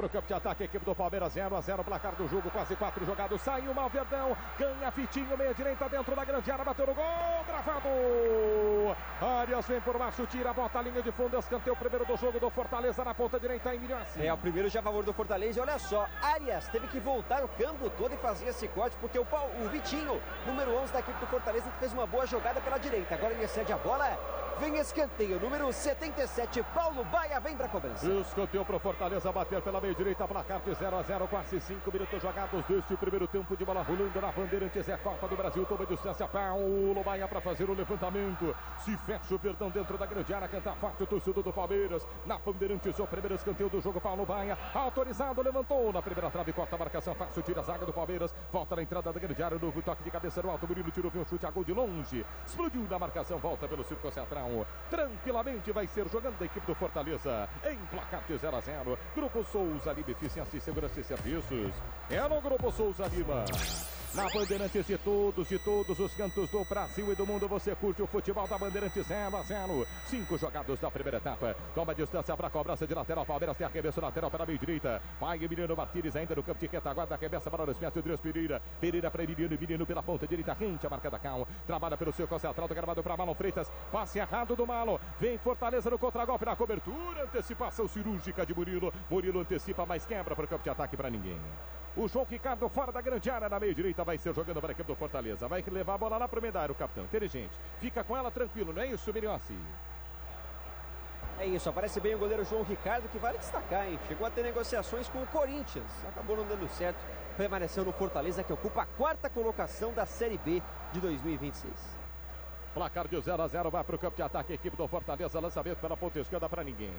pro campo de ataque, equipe do Palmeiras, 0-0, placar do jogo, quase 4 jogados, saiu mal Verdão, ganha Fitinho, meia direita dentro da grande área, bateu no gol, travado, Arias vem por baixo, tira, bota a linha de fundo, escanteio, o primeiro do jogo do Fortaleza na ponta direita, Emílio Assis. O primeiro já a favor do Fortaleza, e olha só, Arias teve que voltar o campo todo e fazer esse corte, porque o Vitinho, número 11 da equipe do Fortaleza, fez uma boa jogada pela direita, agora ele cede a bola, vem escanteio, número 77, Paulo Baia vem pra cobrança. Escanteio pro Fortaleza bater pela meia direita, placar de 0-0, quase 5 minutos jogados deste primeiro tempo de bola rolando na Bandeirantes, é Copa do Brasil, toma distância, Paulo Baia para fazer o levantamento, se fecha o Verdão dentro da grande área, canta forte o torcedor do Palmeiras, na Bandeirantes, o primeiro escanteio do jogo, Paulo Baia, autorizado, levantou na primeira trave, corta a marcação, fácil, tira a zaga do Palmeiras, volta na entrada da grande área, novo toque de cabeça no alto, Murilo tirou, viu um chute a gol de longe, explodiu na marcação, volta pelo círculo central, tranquilamente vai ser jogando a equipe do Fortaleza, em placar de 0-0, Grupo Souza Lima, eficiência e segurança e serviços, é no Grupo Souza Lima. Na Bandeirantes de todos os cantos do Brasil e do mundo, você curte o futebol da Bandeirantes 0-0. 5 jogados da primeira etapa. Toma distância para a cobrança de lateral. Palmeiras tem arremesso lateral para a meia direita. Vai Emiliano Martínez ainda no campo de retaguarda. Arremessa para os pés de Andrés Pereira. Pereira para Emiliano. Emiliano pela ponta direita. Rente a marca da Cal. Trabalha pelo seu central do gramado para Marlon Freitas. Passe errado do Malo. Vem Fortaleza no contragolpe na cobertura. Antecipação cirúrgica de Murilo. Murilo antecipa, mas quebra para o campo de ataque para ninguém. O João Ricardo fora da grande área na meia direita vai ser jogando para a equipe do Fortaleza. Vai levar a bola lá para o meio, o capitão. Inteligente. Fica com ela tranquilo, não é isso, Miriossi? É isso, aparece bem o goleiro João Ricardo, que vale destacar, hein? Chegou a ter negociações com o Corinthians. Acabou não dando certo. Permaneceu no Fortaleza, que ocupa a 4ª colocação da Série B de 2026. Placar de 0-0 vai para o campo de ataque. A equipe do Fortaleza, lançamento pela ponta esquerda para ninguém.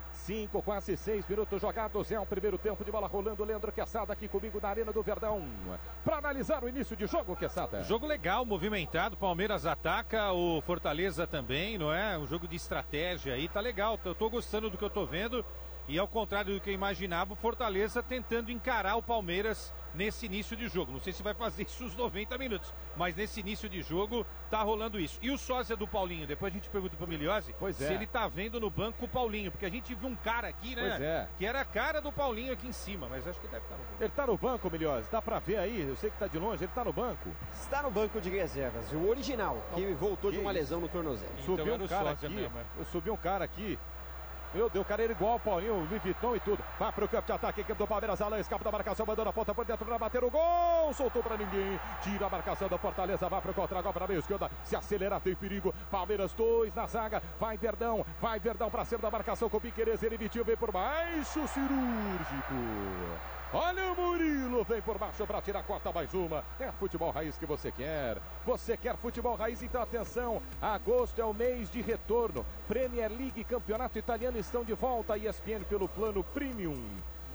5, quase 6 minutos jogados. É o primeiro tempo de bola rolando. Leandro Quesada aqui comigo na Arena do Verdão. Para analisar o início de jogo, Quesada. Jogo legal, movimentado. Palmeiras ataca, o Fortaleza também, não é? Um jogo de estratégia aí, tá legal. Eu tô gostando do que eu tô vendo. E ao contrário do que eu imaginava, o Fortaleza tentando encarar o Palmeiras nesse início de jogo. Não sei se vai fazer isso os 90 minutos, mas nesse início de jogo tá rolando isso. E o sósia do Paulinho? Depois a gente pergunta pro Miliose se ele tá vendo no banco o Paulinho, porque a gente viu um cara aqui, né? Que era a cara do Paulinho aqui em cima, mas acho que deve estar no banco. Ele tá no banco, Miliose, dá pra ver aí, eu sei que tá de longe, ele tá no banco. Está no banco de reservas, o original, que voltou de uma lesão no tornozelo. Subiu um cara aqui, eu subi um cara aqui. Meu Deus, o cara era igual ao Paulinho, Louis Vuitton e tudo. Vai pro campo de ataque, equipe do Palmeiras, Alain escapa da marcação, mandando a ponta por dentro para bater o gol. Soltou para ninguém. Tira a marcação da Fortaleza, vai pro contra-golpe para a meia esquerda. Se acelerar, tem perigo. Palmeiras 2 na zaga. Vai Verdão para cima da marcação com o Piquerez. Ele Vitinho vem por baixo, cirúrgico. Olha o Murilo, vem por baixo para tirar, corta mais uma. É futebol raiz que você quer. Você quer futebol raiz? Então atenção, agosto é o mês de retorno. Premier League, Campeonato Italiano estão de volta. ESPN pelo plano Premium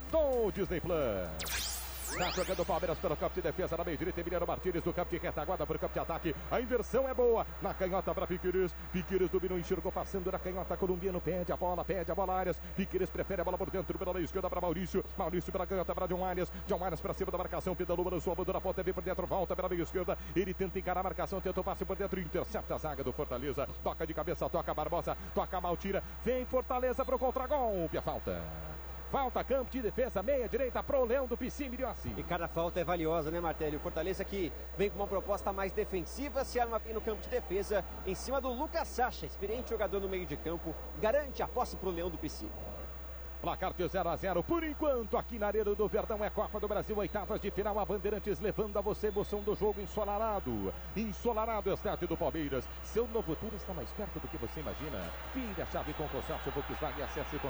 do Disney Plus. Está jogando o Palmeiras pelo campo de defesa na meia direita. Emiliano Martínez do campo de retaguarda para o campo de ataque. A inversão é boa. Na canhota para Piquerez. Piquerez dominou, enxergou, passando na canhota. Colombiano pede a bola, Arias. Piquerez prefere a bola por dentro pela meia esquerda para Maurício. Maurício pela canhota para John Arias. John Arias para cima da marcação. Pedalou, balançou, abandona a ponta, vem por dentro, volta pela meia esquerda. Ele tenta encarar a marcação, tenta o passe por dentro, intercepta a zaga do Fortaleza. Toca de cabeça, toca Barbosa, toca mal, tira. Vem Fortaleza para o contra-golpe. A falta. Falta, campo de defesa, meia direita pro Leão do Pici, Miriossi. E cada falta é valiosa, né, Martelli? O Fortaleza que vem com uma proposta mais defensiva, se arma bem no campo de defesa, em cima do Lucas Sacha, experiente jogador no meio de campo, garante a posse pro Leão do Pici. Placar de 0-0, por enquanto, aqui na Arena do Verdão, é Copa do Brasil, oitavas de final, a Bandeirantes levando a você emoção do jogo ensolarado. Ensolarado, estádio do Palmeiras. Seu novo futuro está mais perto do que você imagina. Vire a chave com o consórcio Volkswagen e acesse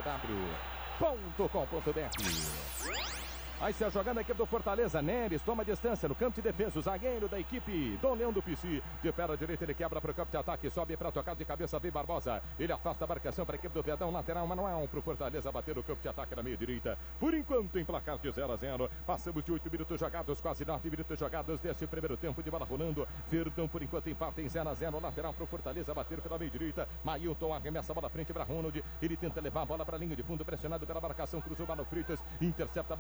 consórciovw.com.br. Aí se a jogada a equipe do Fortaleza, Neres toma distância no campo de defesa, o zagueiro da equipe do Leão do Pici, de perna direita ele quebra para o campo de ataque, sobe para tocar de cabeça, vem Barbosa, ele afasta a marcação para a equipe do Verdão, lateral manual para o Fortaleza bater no campo de ataque na meia direita, por enquanto em placar de 0-0, passamos de 8 minutos jogados, quase 9 minutos jogados deste primeiro tempo de bola rolando, Verdão por enquanto empata em 0-0, lateral para o Fortaleza bater pela meia direita, Mailton arremessa a bola frente para Ronald, ele tenta levar a bola para a linha de fundo, pressionado pela marcação, cruzou Mano Freitas, intercepta Mano Freitas,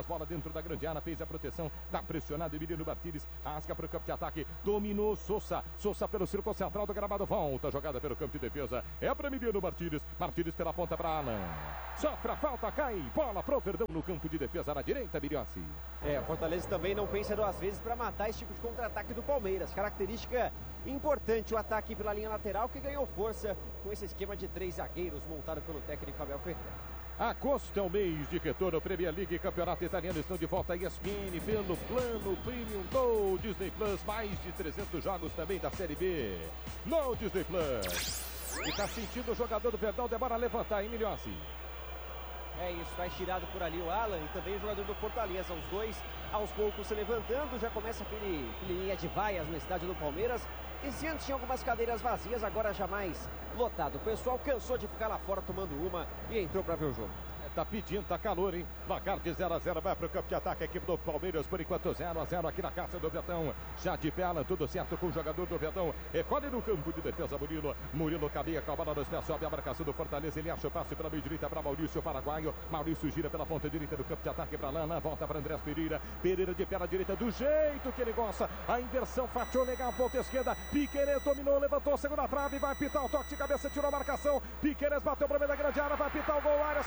bola dentro da grande área, fez a proteção, tá pressionado Emiliano Martínez, rasga para o campo de ataque, dominou Sousa pelo círculo central do gramado, volta, jogada pelo campo de defesa, é para Emiliano Martínez pela ponta para Alan, sofre a falta, cai, bola pro Verdão no campo de defesa na direita, Miriossi. O Fortaleza também não pensa duas vezes para matar esse tipo de contra-ataque do Palmeiras, característica importante o ataque pela linha lateral que ganhou força com esse esquema de 3 zagueiros montado pelo técnico Abel Ferreira. Agosto é o mês de retorno, Premier League e Campeonato Italiano estão de volta a ESPN pelo plano Premium do Disney Plus, mais de 300 jogos também da Série B no Disney Plus. E tá sentindo o jogador do Verdão, demora a levantar, hein, Milhossi? É isso, faz tirado por ali o Alan e também o jogador do Fortaleza, os dois aos poucos se levantando, já começa aquele linha de vaias no estádio do Palmeiras. Esse ano tinha algumas cadeiras vazias, agora já mais lotado. O pessoal cansou de ficar lá fora tomando uma e entrou para ver o jogo. Tá pedindo, tá calor, hein? Placar de 0-0, vai pro campo de ataque a equipe do Palmeiras, por enquanto 0-0 aqui na casa do Verdão. Já de pé, tudo certo com o jogador do Verdão. Recolhe no campo de defesa, Murilo caminha com a bola nos pés, sobe a marcação do Fortaleza, ele acha o passe pela meia direita para Maurício, paraguaio. Maurício gira pela ponta direita do campo de ataque para Lana, volta para Andrés Pereira. Pereira de pé na direita, do jeito que ele gosta. A inversão, fatiou legal, ponta esquerda. Piquerez dominou, levantou, segunda trave, vai pitar o toque de cabeça, tirou a marcação. Piquerez bateu para o meio da grande área, vai pitar o gol, Arias.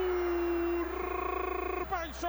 Por baixo,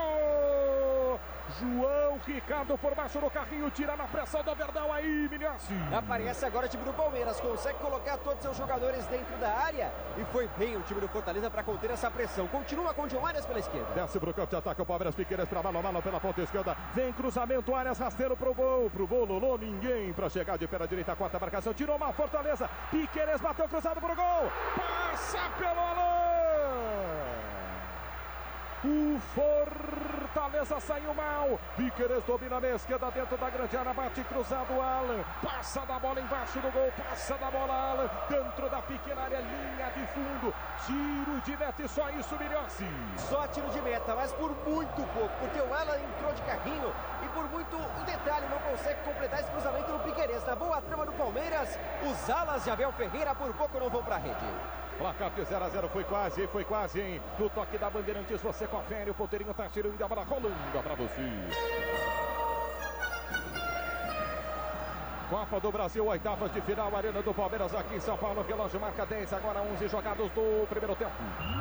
João Ricardo por baixo do carrinho, tira na pressão do Verdão aí, Milhossi. Aparece agora o time do Palmeiras, consegue colocar todos os seus jogadores dentro da área e foi bem o time do Fortaleza para conter essa pressão. Continua com o John Arias pela esquerda. Desce pro campo de ataque, o Palmeiras, Piquerez para Malo pela ponta esquerda, vem cruzamento, Arias rasteiro pro gol, Lolo, ninguém para chegar de pé na direita, quarta marcação, tirou uma Fortaleza, Piquerez bateu cruzado pro gol, passa pelo Alan. O Fortaleza saiu mal. Piquerez domina na esquerda dentro da grande área, bate cruzado, Alan. Passa da bola embaixo do gol, passa da bola, Alan. Dentro da pequena área, linha de fundo. Tiro de meta e só isso, Milhossi. Só tiro de meta, mas por muito pouco, porque o Alan entrou de carrinho e por muito um detalhe não consegue completar esse cruzamento no Piquerez. Na boa trama do Palmeiras, os alas de Abel Ferreira por pouco não vão para a rede. Placar de 0-0, foi quase, hein? No toque da Bandeirantes, você confere, o ponteirinho tá tirando a bola rolando pra você. Copa do Brasil, oitavas de final, Arena do Palmeiras aqui em São Paulo, relógio marca 10, agora 11 jogados do primeiro tempo.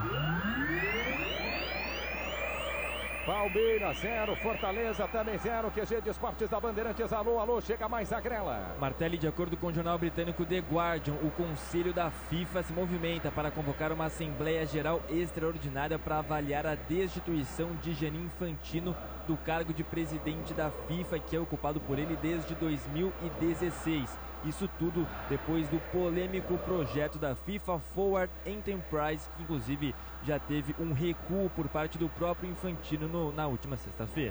Palmeiras 0, Fortaleza também 0, QG de Esportes da Bandeirantes, alô, chega mais a grela. Martelli, de acordo com o jornal britânico The Guardian, o Conselho da FIFA se movimenta para convocar uma Assembleia Geral Extraordinária para avaliar a destituição de Gianni Infantino do cargo de presidente da FIFA, que é ocupado por ele desde 2016. Isso tudo depois do polêmico projeto da FIFA Forward Enterprise, que inclusive já teve um recuo por parte do próprio Infantino na última sexta-feira.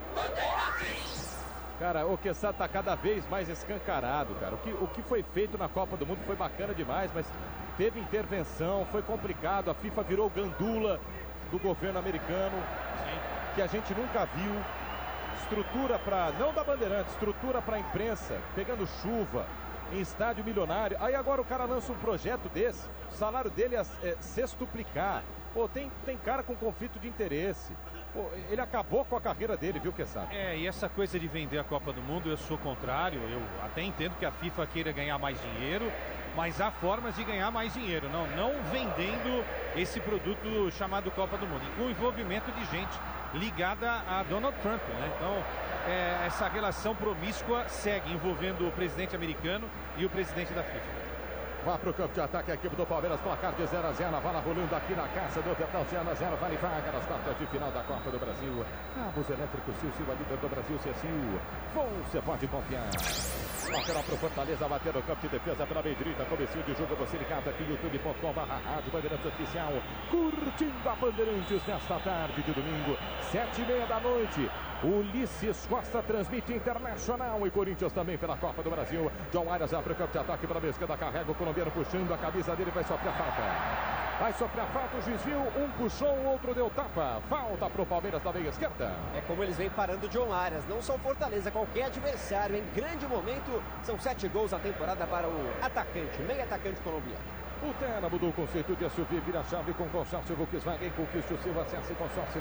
Cara, o Quezada tá cada vez mais escancarado, cara. O que foi feito na Copa do Mundo foi bacana demais, mas teve intervenção, foi complicado. A FIFA virou gandula do governo americano, que a gente nunca viu. Estrutura para, não da Bandeirantes, estrutura para a imprensa, pegando chuva, em estádio milionário. Aí agora o cara lança um projeto desse, o salário dele é sextuplicar. Pô, tem cara com conflito de interesse. Pô, ele acabou com a carreira dele, viu, Quezada? E essa coisa de vender a Copa do Mundo, eu sou contrário. Eu até entendo que a FIFA queira ganhar mais dinheiro, mas há formas de ganhar mais dinheiro, não vendendo esse produto chamado Copa do Mundo, com o envolvimento de gente ligada a Donald Trump, né? Então, essa relação promíscua segue envolvendo o presidente americano e o presidente da FIFA. Vá para o campo de ataque a equipe do Palmeiras, placar de 0-0, a bola rolando aqui na casa do Verdão, 0-0, vale vaga nas quartas de final da Copa do Brasil. Cabos elétricos Sil, a líder do Brasil, Cecil. Você pode confiar. Lateral para o Fortaleza, bater no campo de defesa pela meia direita, comecinho de jogo, você ligado aqui, youtube.com/rádio Bandeirantes Oficial, curtindo a Bandeirantes nesta tarde de domingo, 7h30 da noite. Ulisses Costa transmite Internacional e Corinthians também pela Copa do Brasil. John Arias abre o campo de ataque pela meia esquerda, carrega o colombiano puxando a camisa dele, vai sofrer a falta. Vai sofrer a falta, o juiz viu, um puxou, o outro deu tapa. Falta para o Palmeiras da meia esquerda. É como eles vêm parando o John Arias, não só o Fortaleza, qualquer adversário em grande momento. São 7 gols na temporada para o atacante, meio atacante colombiano. O Terra mudou o conceito de SUV, vira a chave com consórcio Volkswagen. Conquiste o seu, acesse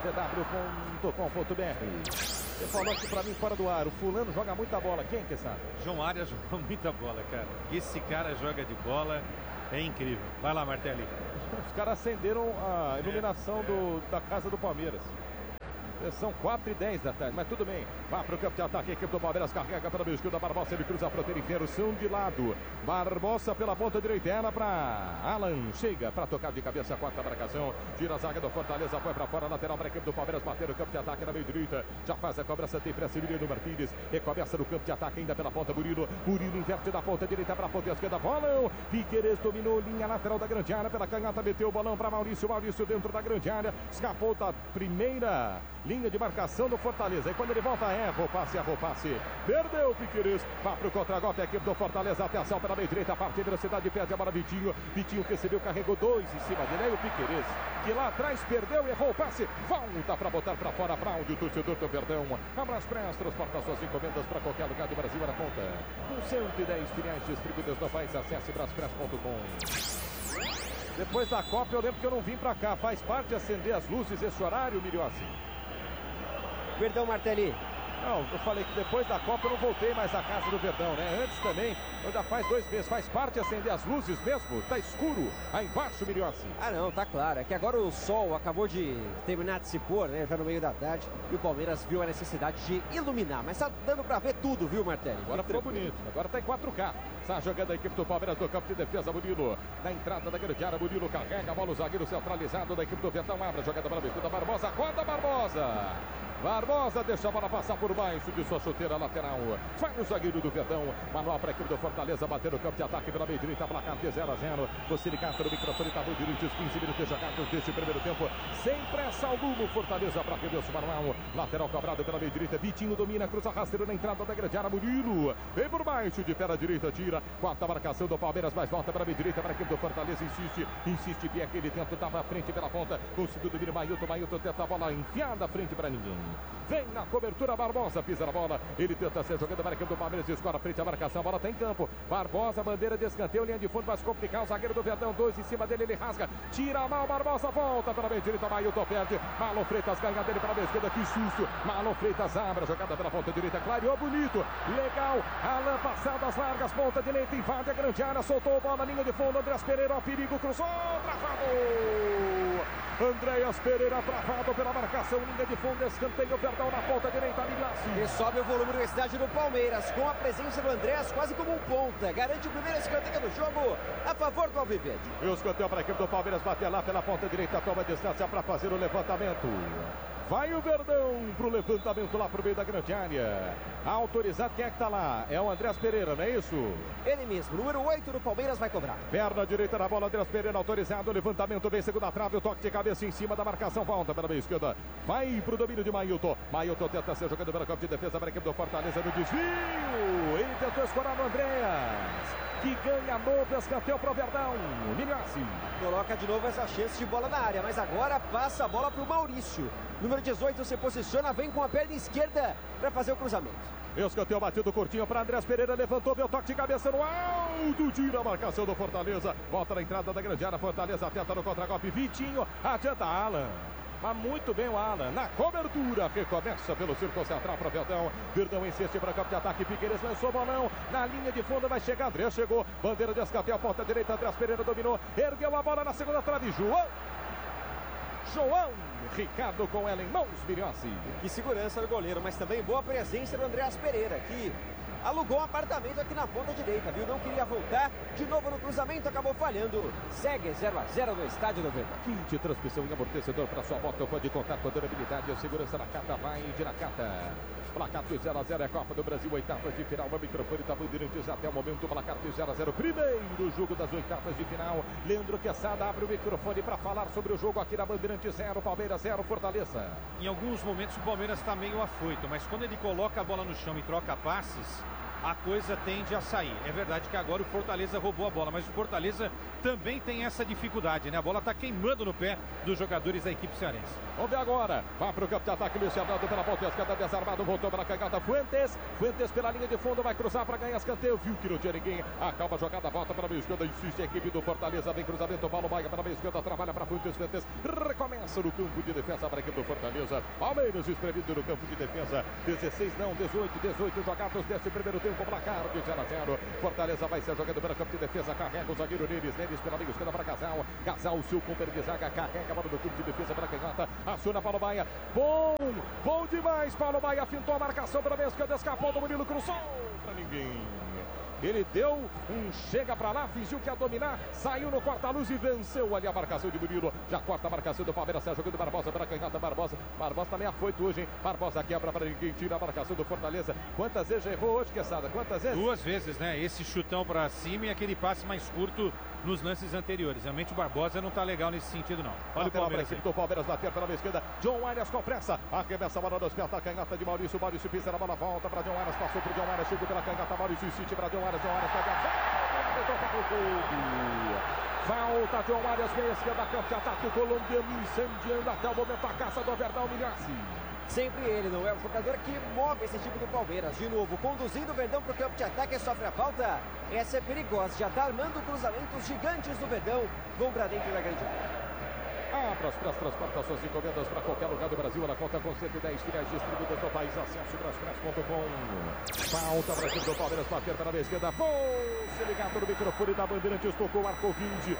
consórciovw.com.br. Você falou aqui pra mim fora do ar, o fulano joga muita bola. Quem que sabe? João Arias joga muita bola, cara. Esse cara joga de bola, é incrível. Vai lá, Martelli. Os caras acenderam a iluminação da casa do Palmeiras. São 4h10 da tarde, mas tudo bem. Vai para o campo de ataque, a equipe do Palmeiras carrega pela esquerda. Barbosa, ele cruza a fronteira inteira, são de lado. Barbosa pela ponta direita, ela para Alan. Chega para tocar de cabeça, quarta marcação. Tira a zaga do Fortaleza, põe para fora, lateral para a equipe do Palmeiras. Bater o campo de ataque na meio direita. Já faz a cobrança, tem pressa do Martínez. Recomeça no campo de ataque, ainda pela ponta, Murilo. Murilo inverte da ponta direita para a ponta esquerda. Bolão. Piqueires dominou, linha lateral da grande área. Pela canhota, meteu o bolão para Maurício. Maurício dentro da grande área. Escapou da primeira linha de marcação do Fortaleza. E quando ele volta, erra o passe. Perdeu o Piqueires. Vai para o contra-golpe, a equipe do Fortaleza. Atenção pela meia direita, parte de velocidade, perde a bola Vitinho. Vitinho recebeu, carregou 2 em cima dele. Aí o Piqueires, que lá atrás perdeu, errou o passe. Volta para botar para fora. Aplaude o torcedor do Verdão. Abraçpress transporta suas encomendas para qualquer lugar do Brasil. Era conta com 110 filiais distribuídas no país. Acesse braspress.com. Depois da Copa, eu lembro que eu não vim para cá. Faz parte acender as luzes esse horário, Miliossi? Perdão, Martelli. Não, eu falei que depois da Copa eu não voltei mais à casa do Verdão, né? Antes também, já faz 2 meses. Faz parte acender as luzes mesmo? Tá escuro aí embaixo, Miliossi. Ah, não, tá claro. É que agora o sol acabou de terminar de se pôr, né? Já no meio da tarde. E o Palmeiras viu a necessidade de iluminar. Mas tá dando pra ver tudo, viu, Martelli? Agora ficou bonito. Agora tá em 4K. Está jogando a equipe do Palmeiras no campo de defesa, Murilo. Na entrada da grande área, Murilo carrega a bola, o zagueiro centralizado da equipe do Verdão. Abre a jogada para a esquerda, Barbosa. Acorda, Barbosa. Barbosa deixa a bola passar por baixo de sua chuteira lateral. Vai o zagueiro do Verdão. Manual para a equipe do Fortaleza. Bater no campo de ataque pela meia direita. Placar de 0-0. Você ligar no microfone. Tá durante os 15 minutos jogados deste primeiro tempo. Sem pressa alguma. Fortaleza para Reverso Manual. Lateral cobrado pela meia direita. Vitinho domina. Cruza rasteiro na entrada da grande área. Murilo. Vem por baixo de pé da direita. Tira. Quarta marcação do Palmeiras. Mais volta para a meia direita. Para a equipe do Fortaleza. Insiste. Pia aquele tenta. Tava à frente pela ponta. Conseguiu dominar Mailton. Mailton tenta a bola enfiada à frente para ninguém. Vem na cobertura, Barbosa, pisa na bola. Ele tenta ser jogando para a equipe do Palmeiras. Escora frente à marcação, a bola está em campo. Barbosa, bandeira de escanteio, linha de fundo, vai se complicar. O zagueiro do Verdão, 2 em cima dele, ele rasga. Tira mal, Barbosa, volta para a meia direita. Mailton perde. Marlon Freitas ganha dele para a esquerda, que susto. Marlon Freitas abre a jogada pela ponta direita. Clareou bonito, legal. Alan, passadas largas, ponta direita, invade a grande área, soltou a bola na linha de fundo. Andreas Pereira, ao perigo, cruzou, travado. Andreas Pereira travado pela marcação, linha de fundo, escanteio, Verdão na ponta direita, Miliassi. E sobe o volume do estádio do Palmeiras, com a presença do Andreas quase como um ponta. Garante o primeiro escanteio do jogo a favor do Alviverde. E o escanteio para a equipe do Palmeiras, bater lá pela ponta direita, toma distância para fazer o levantamento. Vai o Verdão para o levantamento lá para o meio da grande área. Autorizado, quem é que está lá? É o Andreas Pereira, não é isso? Ele mesmo, número 8 do Palmeiras vai cobrar. Perna direita na bola, Andreas Pereira autorizado. Levantamento bem, segunda trave, o toque de cabeça em cima da marcação. Volta pela meia esquerda. Vai para o domínio de Mailton. Mailton tenta ser jogando pela campo de defesa para a equipe do Fortaleza no desvio. Ele tentou escorar no Andreas, que ganha novo escanteio para o Verdão. Miliassi. Coloca de novo essa chance de bola na área, mas agora passa a bola para o Maurício. Número 18 se posiciona, vem com a perna esquerda para fazer o cruzamento. Escanteio batido curtinho para Andreas Pereira, levantou, deu toque de cabeça no alto, tira a marcação do Fortaleza. Volta na entrada da grande área, Fortaleza tenta no contra-golpe, Vitinho, adianta Alan. Mas muito bem o Alan, na cobertura, recomeça pelo círculo central para o Verdão. Verdão insiste para o campo de ataque, Piqueires lançou o bolão, na linha de fundo vai chegar, André chegou, bandeira de escanteio, a ponta direita, Andreas Pereira dominou, ergueu a bola na segunda trave, João Ricardo com ela em mãos, Miliossi. Que segurança do goleiro, mas também boa presença do Andreas Pereira, que alugou um apartamento aqui na ponta direita, viu? Não queria voltar, de novo no cruzamento, acabou falhando. Segue 0-0 no estádio do Verdão. Kit, transmissão e amortecedor para sua moto, pode contar com a durabilidade e a segurança na Cata, vai de Nakata. Placar de 0-0 é a Copa do Brasil, oitavas de final. O microfone da Bandeirantes até o momento. Placar de 0-0, primeiro jogo das oitavas de final. Leandro Quesada abre o microfone para falar sobre o jogo aqui na Bandeirantes. 0, Palmeiras 0, Fortaleza. Em alguns momentos o Palmeiras está meio afoito, mas quando ele coloca a bola no chão e troca passes, a coisa tende a sair. É verdade que agora o Fortaleza roubou a bola, mas o Fortaleza também tem essa dificuldade, né? A bola está queimando no pé dos jogadores da equipe cearense. Vamos ver agora. Vai para o campo de ataque, Luiz Fernando pela ponta esquerda, desarmado, voltou para a canhota. Fuentes pela linha de fundo, vai cruzar para ganhar escanteio. Viu que não tinha ninguém. Acaba a jogada, volta para a meia esquerda, insiste a equipe do Fortaleza. Vem cruzamento, Paulo Maia para a meia esquerda, trabalha para Fuentes. Recomeça no campo de defesa para a equipe do Fortaleza. Palmeiras esprevido no campo de defesa. 16 não, 18 jogados desse primeiro tempo, placar de 0-0. Fortaleza vai ser jogando pelo campo de defesa, carrega o zagueiro Neres pela meia esquerda para Casal. Casal, o seu companheiro de zaga, carrega a bola do campo de defesa para a canhota. Aciona Paulo Maia. Bom demais. Paulo Maia fintou a marcação para a meia esquerda, escapou do Murilo, cruzou para ninguém. Ele deu um chega pra lá, fingiu que ia dominar, saiu no corta-luz e venceu ali a marcação de Murilo. Já corta a marcação do Palmeiras, sai jogando Barbosa para a canhota. Barbosa também afoito hoje, hein? Barbosa quebra para ninguém, tira a marcação do Fortaleza. Quantas vezes já errou hoje, Quesada? Quantas vezes? 2 vezes, né? Esse chutão para cima e aquele passe mais curto nos lances anteriores. Realmente o Barbosa não tá legal nesse sentido, não. Olha o Palmeiras. Do Palmeiras bater pela esquerda. John Arias com pressa. Arremessa a bola dos pés da canhota de Maurício. Maurício pisa na bola, volta para John Arias. Passou para John Arias, chegou pela canhota. Maurício insiste para John Arias. John Arias pega falta. John Arias, meia esquerda, campo de ataque. O colombiano incendiando até o momento a caça do Verdão Milhaci. Sempre ele, não é o jogador que move esse time do Palmeiras. De novo, conduzindo o Verdão para o campo de ataque e sofre a falta. Essa é perigosa, já está armando cruzamentos gigantes do Verdão. Vão para dentro da grande área. Braspress transporta suas encomendas para qualquer lugar do Brasil. Ela conta com 110 filiais distribuídas no país. Acesse braspress.com. Falta para a equipe do Palmeiras bater para a esquerda. Fosse ligado no microfone da Bandeirantes. Tocou Marcovinte.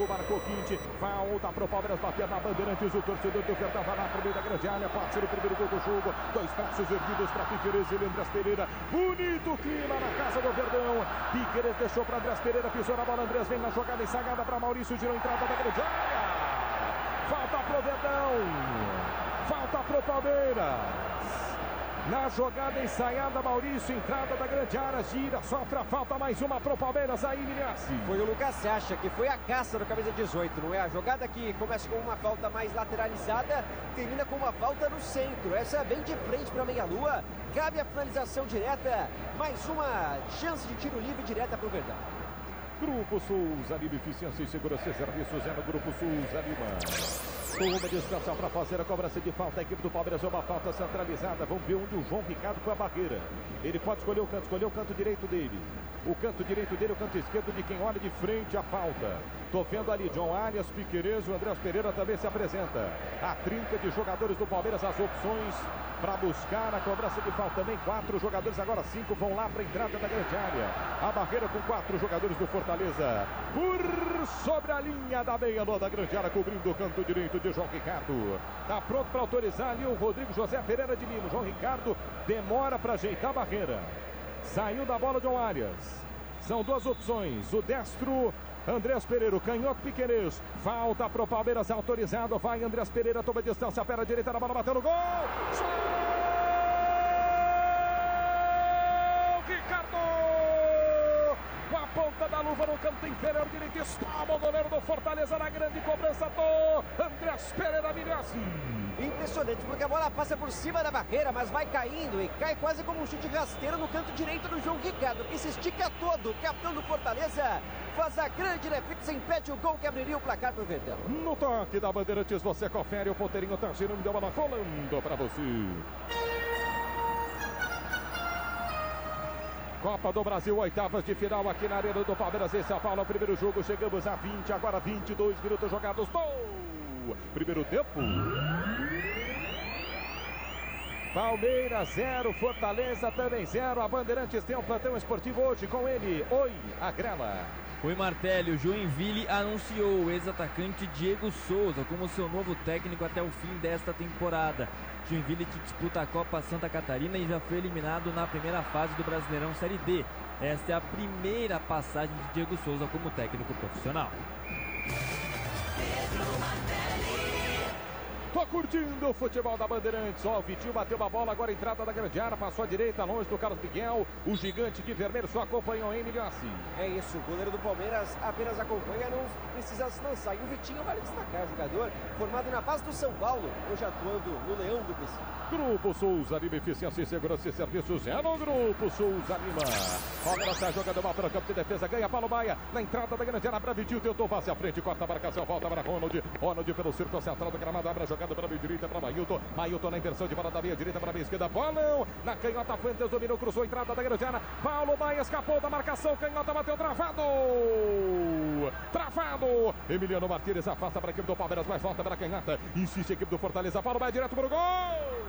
Falta para o Palmeiras bater na Bandeirantes. O torcedor do Verdão vai lá para o meio da grande área. Pode ser o primeiro gol do jogo. 2 braços erguidos para Piqueires e Andrés Pereira. Bonito clima na casa do Verdão. Piqueires deixou para Andrés Pereira. Pisou na bola. Andrés vem na jogada ensagada para Maurício. Girou a entrada da grande área. Falta pro Verdão, falta pro Palmeiras. Na jogada ensaiada, Maurício, entrada da grande área, gira, sofre a falta, mais uma pro Palmeiras aí, Milhaci. Foi o Lucas Sacha, que foi a caça do camisa 18, não é? A jogada que começa com uma falta mais lateralizada, termina com uma falta no centro. Essa é bem de frente para a meia-lua, cabe a finalização direta, mais uma chance de tiro livre direta pro Verdão. Grupo Souza Lima, eficiência e segurança e serviços é no Grupo Souza Lima. Uma distância para fazer a cobrança de falta. A equipe do Palmeiras é uma falta centralizada. Vamos ver onde o João Ricardo com a barreira. Ele pode escolher o canto direito dele. O canto direito dele, o canto esquerdo de quem olha de frente à falta. Tô vendo ali John Arias, Piqueires, o Andrés Pereira também se apresenta. A trinca de jogadores do Palmeiras, as opções para buscar a cobrança de falta. Também 4 jogadores, agora 5 vão lá para a entrada da grande área. A barreira com 4 jogadores do Fortaleza. Por sobre a linha da meia-lua da grande área, cobrindo o canto direito de João Ricardo. Tá pronto para autorizar ali o Rodrigo José Pereira de Lima. João Ricardo demora para ajeitar a barreira. Saiu da bola John Arias. São 2 opções. O destro, Andrés Pereira, o canhoto Piqueires. Falta pro Palmeiras, autorizado. Vai Andrés Pereira, toma distância, pera direita na bola, bateu no gol. Ricardo! Com a ponta da luva no canto inferior direito, estava o goleiro do Fortaleza na grande cobrança do Andrés Pereira Milhaci. Impressionante, porque a bola passa por cima da barreira, mas vai caindo e cai quase como um chute rasteiro no canto direito do João Ricardo, que se estica todo. O capitão do Fortaleza faz a grande defesa, impede o gol que abriria o placar para o Verdão. No toque da Bandeirantes, você confere, o ponteirinho tá girando, deu uma rolando para você. Copa do Brasil, 8ª de final aqui na Arena do Palmeiras em São Paulo. O primeiro jogo, chegamos a 20, agora 22 minutos jogados. Gol! Primeiro tempo. Palmeiras 0, Fortaleza também 0. A Bandeirantes tem um plantão esportivo hoje com ele. Oi, Agrela. Oi, Martelli. O Joinville anunciou o ex-atacante Diego Souza como seu novo técnico até o fim desta temporada. Joinville disputa a Copa Santa Catarina e já foi eliminado na primeira fase do Brasileirão Série D. Esta é a primeira passagem de Diego Souza como técnico profissional. Tô curtindo o futebol da Bandeirantes. Ó, o Vitinho bateu uma bola, agora entrada da grande área, passou à direita, longe do Carlos Miguel. O gigante de vermelho só acompanhou Emílio Assi. É isso, o goleiro do Palmeiras apenas acompanha, não precisa se lançar. E o Vitinho vale destacar, jogador formado na base do São Paulo, hoje atuando no Leão do PC. Grupo Souza Lima, eficiência e segurança e serviços é no Grupo Souza Lima. Palmeiras está jogando mal para o campo de defesa, ganha Paulo Maia, na entrada da grande área para Vitinho, tentou passe à frente, corta a marcação, volta para Ronald. Ronald pelo círculo central do gramado, abre a jogada para a meia direita para Mailton. Mailton na inversão de bola da meia direita para a meia esquerda, bolão na canhota, Fuentes dominou, cruzou a entrada da grande área. Paulo Maia escapou da marcação, canhota bateu travado. Travado. Emiliano Martínez afasta para a equipe do Palmeiras, mas volta para a canhota. Insiste a equipe do Fortaleza, Paulo Maia direto para o gol.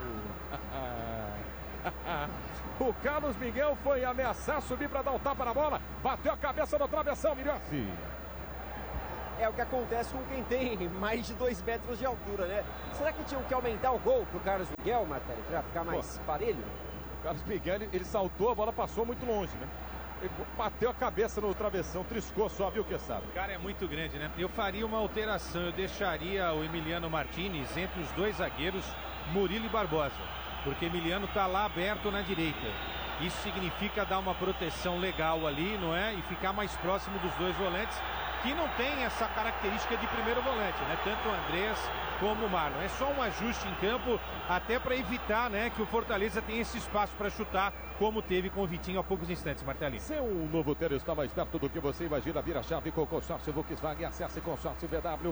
O Carlos Miguel foi ameaçar subir para dar um tapa na bola, bateu a cabeça no travessão, Milhossi. É o que acontece com quem tem mais de 2 metros de altura, né? Será que tinham que aumentar o gol pro Carlos Miguel, Martelli, para ficar mais parelho? O Carlos Miguel, ele saltou, a bola passou muito longe, né? Ele bateu a cabeça no travessão, triscou só, viu, que sabe? O cara é muito grande, né? Eu faria uma alteração, eu deixaria o Emiliano Martínez entre os dois zagueiros, Murilo e Barbosa, porque Emiliano tá lá aberto na direita. Isso significa dar uma proteção legal ali, não é? E ficar mais próximo dos dois volantes, que não tem essa característica de primeiro volante, né? Tanto o Andrés como o Marlon. É só um ajuste em campo, até para evitar, né, que o Fortaleza tenha esse espaço para chutar, como teve com o Vitinho há poucos instantes, Martelinho. Seu novo tênis está mais perto do que você imagina. Vira a chave com o consórcio Volkswagen. Acesse consórciovw.com.br.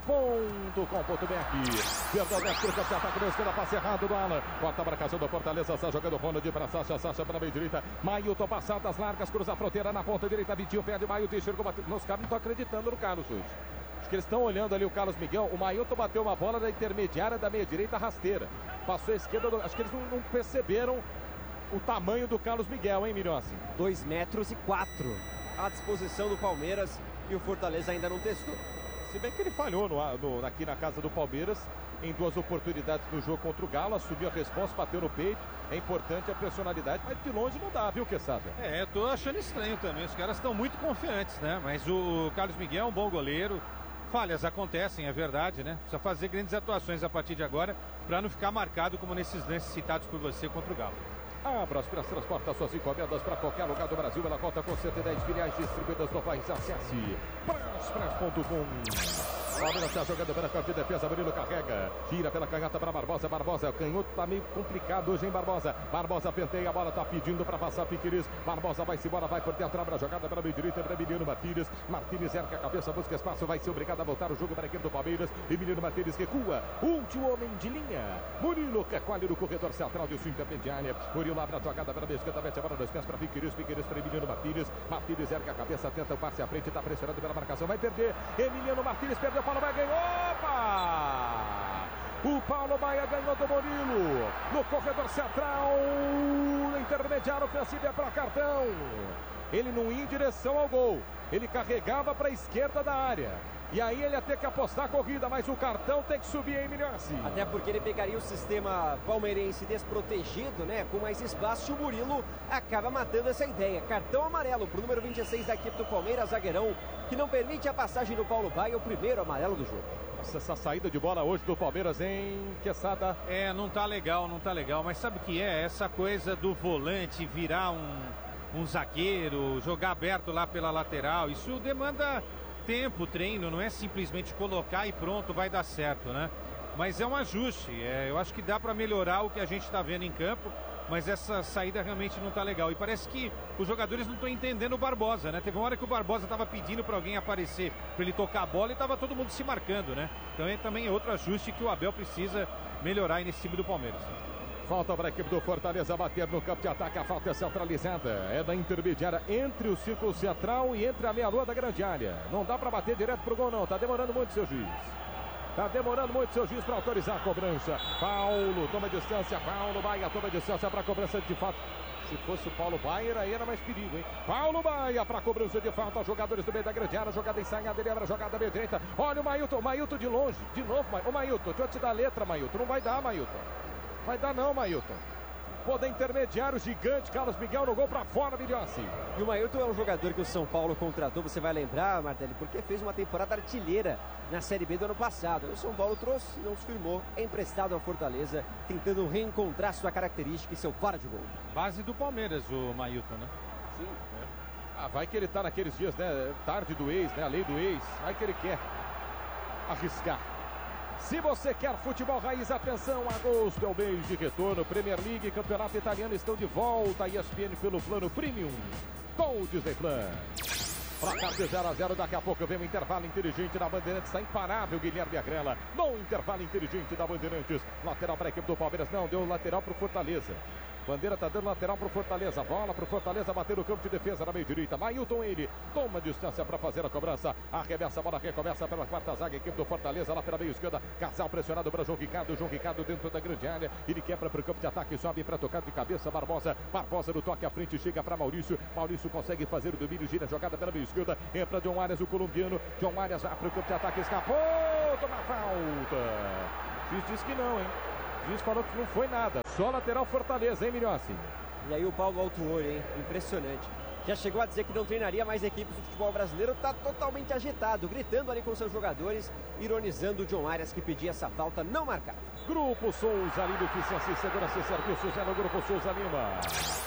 Perdão, Sacha ataca na esquerda, passe errado do Alan. Corta a marcação do Fortaleza, está jogando Ronald para Sacha, Sacha para a meia direita. Mailton, passadas largas, cruza a fronteira na ponta direita. Vitinho perde, Mailton enxergou, bateu. Os caras não estão acreditando no Carlos hoje. Acho que eles estão olhando ali o Carlos Miguel. O Mailton bateu uma bola da intermediária da meia direita rasteira. Passou a esquerda, acho que eles não perceberam o tamanho do Carlos Miguel, hein, Milhossi? 2,04 metros à disposição do Palmeiras e o Fortaleza ainda não testou. Se bem que ele falhou aqui na casa do Palmeiras em 2 oportunidades no jogo contra o Galo, assumiu a responsa, bateu no peito. É importante a personalidade, mas de longe não dá, viu, Quesada? É, eu tô achando estranho também. Os caras estão muito confiantes, né? Mas o Carlos Miguel é um bom goleiro. Falhas acontecem, é verdade, né? Precisa fazer grandes atuações a partir de agora para não ficar marcado como nesses lances citados por você contra o Galo. A Braspress transporta suas encomendas para qualquer lugar do Brasil. Ela conta com 110 filiais distribuídas no país. Acesse braspress.com. Palmeiras está jogando pela campo de defesa, Murilo carrega, tira pela canhota para Barbosa, Barbosa, canhoto tá meio complicado hoje, hein, Barbosa, Barbosa penteia, a bola tá pedindo para passar Piqueires, Barbosa vai-se embora, vai por dentro, abre a jogada para a meia direita, para Emiliano Martínez, Martínez ergue a cabeça, busca espaço, vai ser obrigado a voltar o jogo para a equipe do Palmeiras, Emiliano Martínez recua, último homem de linha, Murilo recolhe no corredor central de sua intermediária, Murilo abre a jogada para a esquerda, mete a bola nos pés para Piqueires, Piqueires para Emiliano Martínez, Martínez ergue a cabeça, tenta o passe à frente, está pressionado pela marcação, vai perder, Emiliano Martínez perdeu, Paulo vai ganhar. Opa! O Paulo Maia ganhou do Murilo no corredor central, intermediário ofensivo é para cartão. Ele não ia em direção ao gol, ele carregava para a esquerda da área. E aí ele ia ter que apostar a corrida, mas o cartão tem que subir, hein, Milhossi? Até porque ele pegaria o sistema palmeirense desprotegido, né? Com mais espaço, e o Murilo acaba matando essa ideia. Cartão amarelo para o número 26 da equipe do Palmeiras, zagueirão, que não permite a passagem do Paulo Baia, o primeiro amarelo do jogo. Nossa, essa saída de bola hoje do Palmeiras, hein, Quesada? É, não tá legal, mas sabe o que é? Essa coisa do volante virar um zagueiro, jogar aberto lá pela lateral, isso demanda tempo, treino, não é simplesmente colocar e pronto, vai dar certo, né? Mas é um ajuste, eu acho que dá para melhorar o que a gente está vendo em campo, mas essa saída realmente não tá legal. E parece que os jogadores não estão entendendo o Barbosa, né? Teve uma hora que o Barbosa estava pedindo para alguém aparecer, para ele tocar a bola, e tava todo mundo se marcando, né? Então também é outro ajuste que o Abel precisa melhorar aí nesse time do Palmeiras. Falta para a equipe do Fortaleza bater no campo de ataque. A falta é centralizada. É da intermediária entre o círculo central e entre a meia-lua da grande área. Não dá para bater direto pro gol, não. Tá demorando muito, seu juiz. Tá demorando muito, seu juiz, para autorizar a cobrança. Paulo toma distância. Paulo Baia toma distância para a cobrança de fato. Se fosse o Paulo Baia, aí era mais perigo, hein? Paulo Baia para a cobrança de falta. Os jogadores do meio da grande área. Jogada ensaiada, ele abre a jogada meia direita. Olha o Mailton. Mailton de longe. De novo, ô Mailton. Deixa eu te dar a letra, Mailton. Não vai dar, Mailton. Vai dar não, Mailton. poder intermediário gigante, Carlos Miguel no gol para fora, Miliossi. E o Mailton é um jogador que o São Paulo contratou, você vai lembrar, Martelli, porque fez uma temporada artilheira na Série B do ano passado. O São Paulo trouxe, não se firmou, é emprestado ao Fortaleza, tentando reencontrar sua característica e seu faro de gol. Base do Palmeiras, o Mailton, né? Sim. Vai que ele tá naqueles dias, né? Tarde do ex, né? A lei do ex. Vai que ele quer arriscar. Se você quer futebol raiz, atenção, agosto é o mês de retorno. Premier League e Campeonato Italiano estão de volta. ESPN pelo plano Premium. Gol Disney Plus. Placar de 0-0, daqui a pouco vem o intervalo inteligente da Bandeirantes, está imparável Guilherme Agrela, no intervalo inteligente da Bandeirantes, lateral para a equipe do Palmeiras, não, deu lateral para o Fortaleza. Bandeira está dando lateral para o Fortaleza. Bola para o Fortaleza bater no campo de defesa na meia direita. Mailton ele toma distância para fazer a cobrança. Arremessa a bola, recomeça pela quarta zaga. Equipe do Fortaleza lá pela meia esquerda. Casal pressionado para João Ricardo. João Ricardo dentro da grande área. Ele quebra para o campo de ataque. Sobe para tocar de cabeça. Barbosa. Barbosa no toque à frente. Chega para Maurício. Maurício consegue fazer o domínio. Gira a jogada pela meia esquerda. Entra John Arias, o colombiano. John Arias vai para o campo de ataque. Escapou. Toma falta. O juiz disse que não, hein? O juiz falou que não foi nada. Só lateral Fortaleza, hein, Miliossi? E aí o Paulo Altuori, hein? Impressionante. Já chegou a dizer que não treinaria mais equipes do futebol brasileiro. Está totalmente agitado, gritando ali com seus jogadores, ironizando o John Arias que pedia essa falta não marcada. Grupo Souza Lima, eficiência e segurança e serviços é no Grupo Souza Lima.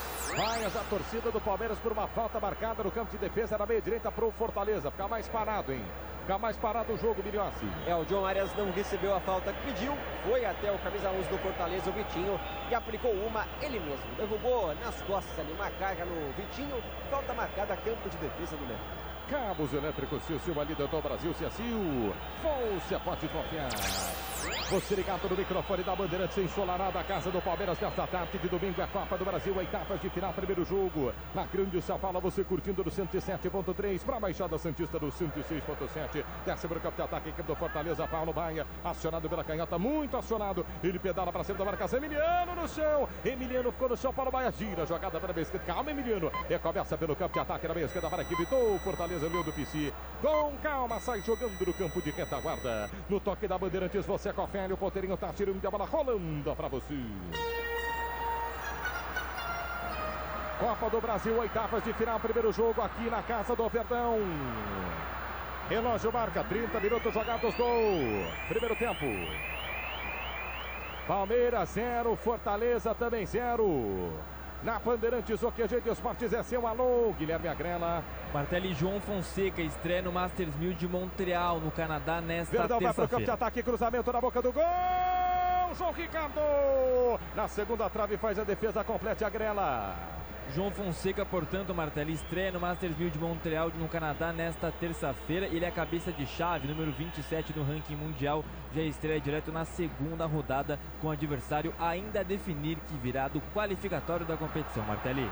Vai a torcida do Palmeiras por uma falta marcada no campo de defesa na meia direita para o Fortaleza. Ficar mais parado, hein? Ficar mais parado o jogo, Miliossi. O John Arias não recebeu a falta que pediu, foi até o camisa 11 do Fortaleza, o Vitinho, e aplicou uma ele mesmo. Derrubou nas costas ali uma carga no Vitinho, falta marcada, campo de defesa do Neto. Cabos elétricos Silva, líder do Brasil, Ciacil. Você pode confiar. Você ligado no microfone da Bandeirantes, ensolarada a casa do Palmeiras nesta tarde de domingo, a Copa do Brasil, oitavas de final, primeiro jogo. Na Grande São Paulo, você curtindo do 107.3 para a Baixada Santista do 106.7. Desce para o campo de ataque, equipe do Fortaleza, Paulo Baia, acionado pela canhota, muito acionado. Ele pedala para cima da marcação, Emiliano no chão. Emiliano ficou no chão, Paulo Baia gira, jogada para a meia esquerda. Calma, Emiliano. E começa pelo campo de ataque na meia esquerda para a equipe do Fortaleza, Leão do PC. Com calma, sai jogando no campo de retaguarda. No toque da Bandeirantes, você confere. O ponteirinho tá tirando a bola rolando para você. Copa do Brasil, oitavas de final, primeiro jogo aqui na Casa do Verdão. Relógio marca 30 minutos jogados, gol. Primeiro tempo. Palmeiras 0, Fortaleza também 0. Na Bandeirantes, o QG de Esportes é seu. Alô, Guilherme Agrela. Martelli, João Fonseca estreia no Masters 1000 de Montreal, no Canadá, nesta terça-feira. Vai para o campo de ataque, cruzamento na boca do gol. João Ricardo. Na segunda trave faz a defesa completa, Agrela. João Fonseca, portanto, Martelli, estreia no Masters 1000 de Montreal, no Canadá, nesta terça-feira. Ele é a cabeça de chave, número 27 no ranking mundial. Já estreia direto na segunda rodada, com o adversário ainda a definir, que virá do qualificatório da competição. Martelli.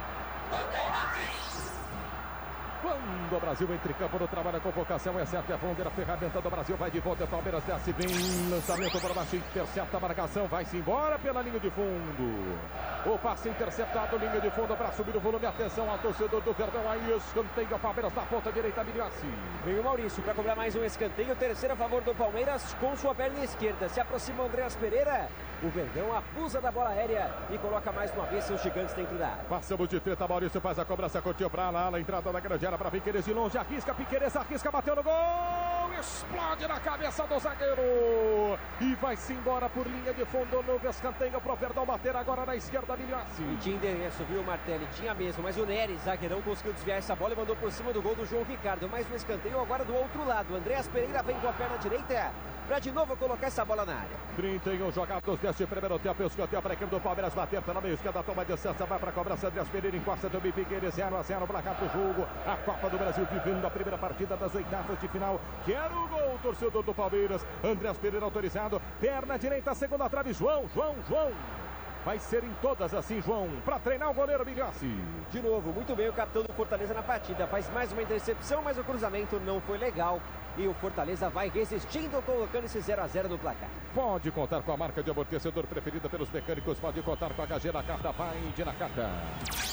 Quando o Brasil entra em campo no trabalho, a convocação é certa, é a bandeira, a ferramenta do Brasil vai de volta, Palmeiras desce bem, lançamento por baixo, intercepta a marcação, vai-se embora pela linha de fundo. O passe interceptado, linha de fundo para subir o volume, atenção ao torcedor do Verdão, aí escanteio, Palmeiras na ponta direita, Miliossi. Vem o Maurício para cobrar mais um escanteio, terceiro a favor do Palmeiras com sua perna esquerda, se aproxima o Andreas Pereira, o Verdão abusa da bola aérea e coloca mais uma vez seus gigantes dentro da área. Passamos de treta, Maurício faz a cobrança, curtiu para lá, a entrada da grande área para Piqueires de longe, arrisca, Piqueires arrisca, bateu no gol, explode na cabeça do zagueiro e vai-se embora por linha de fundo, novo escanteio pro Verdão bater agora na esquerda, Miliossi. E tinha endereço, viu, Martelli? Tinha mesmo, mas o Neres, zagueirão, conseguiu desviar essa bola e mandou por cima do gol do João Ricardo. Mais um escanteio agora do outro lado. Andreas Pereira vem com a perna direita para de novo colocar essa bola na área. 31 jogados deste primeiro tempo, escanteio para a equipe do Palmeiras bater pela meia esquerda, toma a distância, vai para a cobrança, Andreas Pereira encosta também, Piqueires 0-0, placar do jogo. A Copa do Brasil vivendo a primeira partida das oitavas de final. Quero o gol, torcedor do Palmeiras. Andreas Pereira autorizado, perna direita, segunda trave, João. Vai ser em todas assim, João, para treinar o goleiro Miliossi. De novo, muito bem o capitão do Fortaleza na partida. Faz mais uma intercepção, mas o cruzamento não foi legal. E o Fortaleza vai resistindo, colocando esse 0-0 no placar. Pode contar com a marca de amortecedor preferida pelos mecânicos. Pode contar com a HG na carta. Vai de na carta.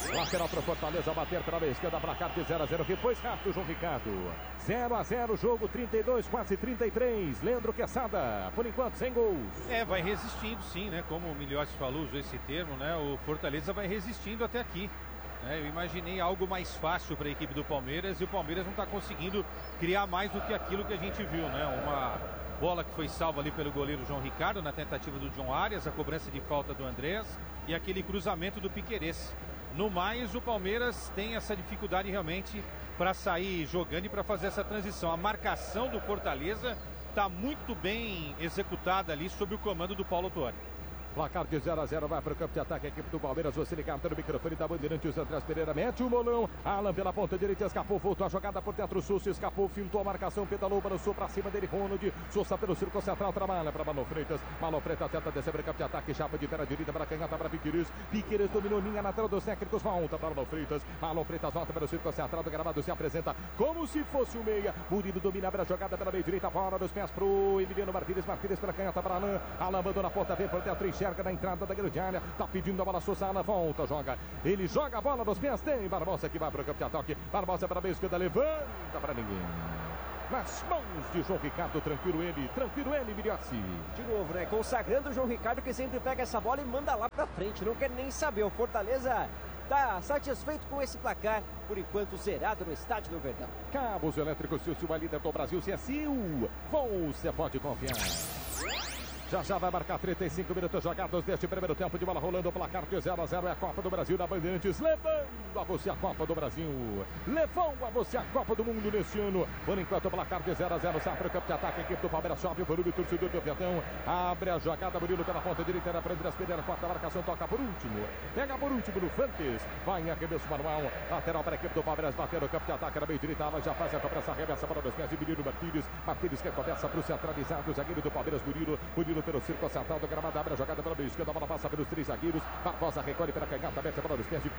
Lateral para Fortaleza, bater pela esquerda, placar de 0-0. Depois rápido, João Ricardo. 0-0, jogo 32, quase 33. Leandro Quesada, por enquanto, sem gols. Vai resistindo sim, né? Como o Milhões falou, usou esse termo, né? O Fortaleza vai resistindo até aqui. Eu imaginei algo mais fácil para a equipe do Palmeiras e o Palmeiras não está conseguindo criar mais do que aquilo que a gente viu, né? Uma bola que foi salva ali pelo goleiro João Ricardo na tentativa do John Arias, a cobrança de falta do Andrés e aquele cruzamento do Piquerez. No mais, o Palmeiras tem essa dificuldade realmente para sair jogando e para fazer essa transição. A marcação do Fortaleza está muito bem executada ali sob o comando do Paulo Tuori. Placar de 0-0, vai para o campo de ataque a equipe do Palmeiras. Você ligado no microfone da Bandeirantes, Andrés Pereira mete o bolão. Alan pela ponta direita, escapou, voltou a jogada por dentro. Sousa escapou, fintou a marcação, pedalou, balançou para cima dele. Ronald, Sousa pelo círculo central, trabalha para Marlon Freitas. Marlon Freitas tenta descer para o campo de ataque, chapa de perna direita para canhota para Piquerez. Piquerez dominou linha lateral dos técnicos, volta para Marlon Freitas. Marlon Freitas volta para o círculo central do gramado, se apresenta como se fosse o meia. Murilo domina, abre a jogada pela meia direita, bola dos pés pro Emiliano Martínez. Martínez para canhota para Alan. Alan mandou na ponta, vem por dentro, enxerga na entrada da grande área, tá pedindo a bola, Sousa, Alan volta, joga, ele joga a bola nos pés, tem Barbosa que vai para o campo de ataque, Barbosa para a meia esquerda, levanta para ninguém, nas mãos de João Ricardo, tranquilo ele, Miriassi. De novo, né, consagrando o João Ricardo que sempre pega essa bola e manda lá pra frente, não quer nem saber, o Fortaleza tá satisfeito com esse placar, por enquanto zerado no estádio do Verdão. Cabos elétricos, Silva, líder do Brasil, Cecil, você pode confiar. Já vai marcar 35 minutos jogados deste primeiro tempo de bola rolando. O placar de 0-0 é a Copa do Brasil da Bandeirantes. Levando a você a Copa do Brasil. Levou a você a Copa do Mundo neste ano. Por enquanto, o placar de 0-0. Sai para o campo de ataque. A equipe do Palmeiras sobe o volume. Torcedor do Verdão. Abre a jogada. Murilo pela ponta direita. Era para Andrés Pereira. Quarta marcação. Toca por último. Pega por último no Fantes. Vai em arremesso manual. Lateral para a equipe do Palmeiras. Bater no campo de ataque. Na meia direita. Ela já faz a cobrança. Arremessa para os pés de Murilo Martínez. Martínez que começa para o centralizado. O zagueiro do Palmeiras. Murilo pelo círculo central do gramado, abre a jogada pela meia esquerda, a bola passa pelos três zagueiros, Barbosa recolhe pela canhota, mete a bola nos pés de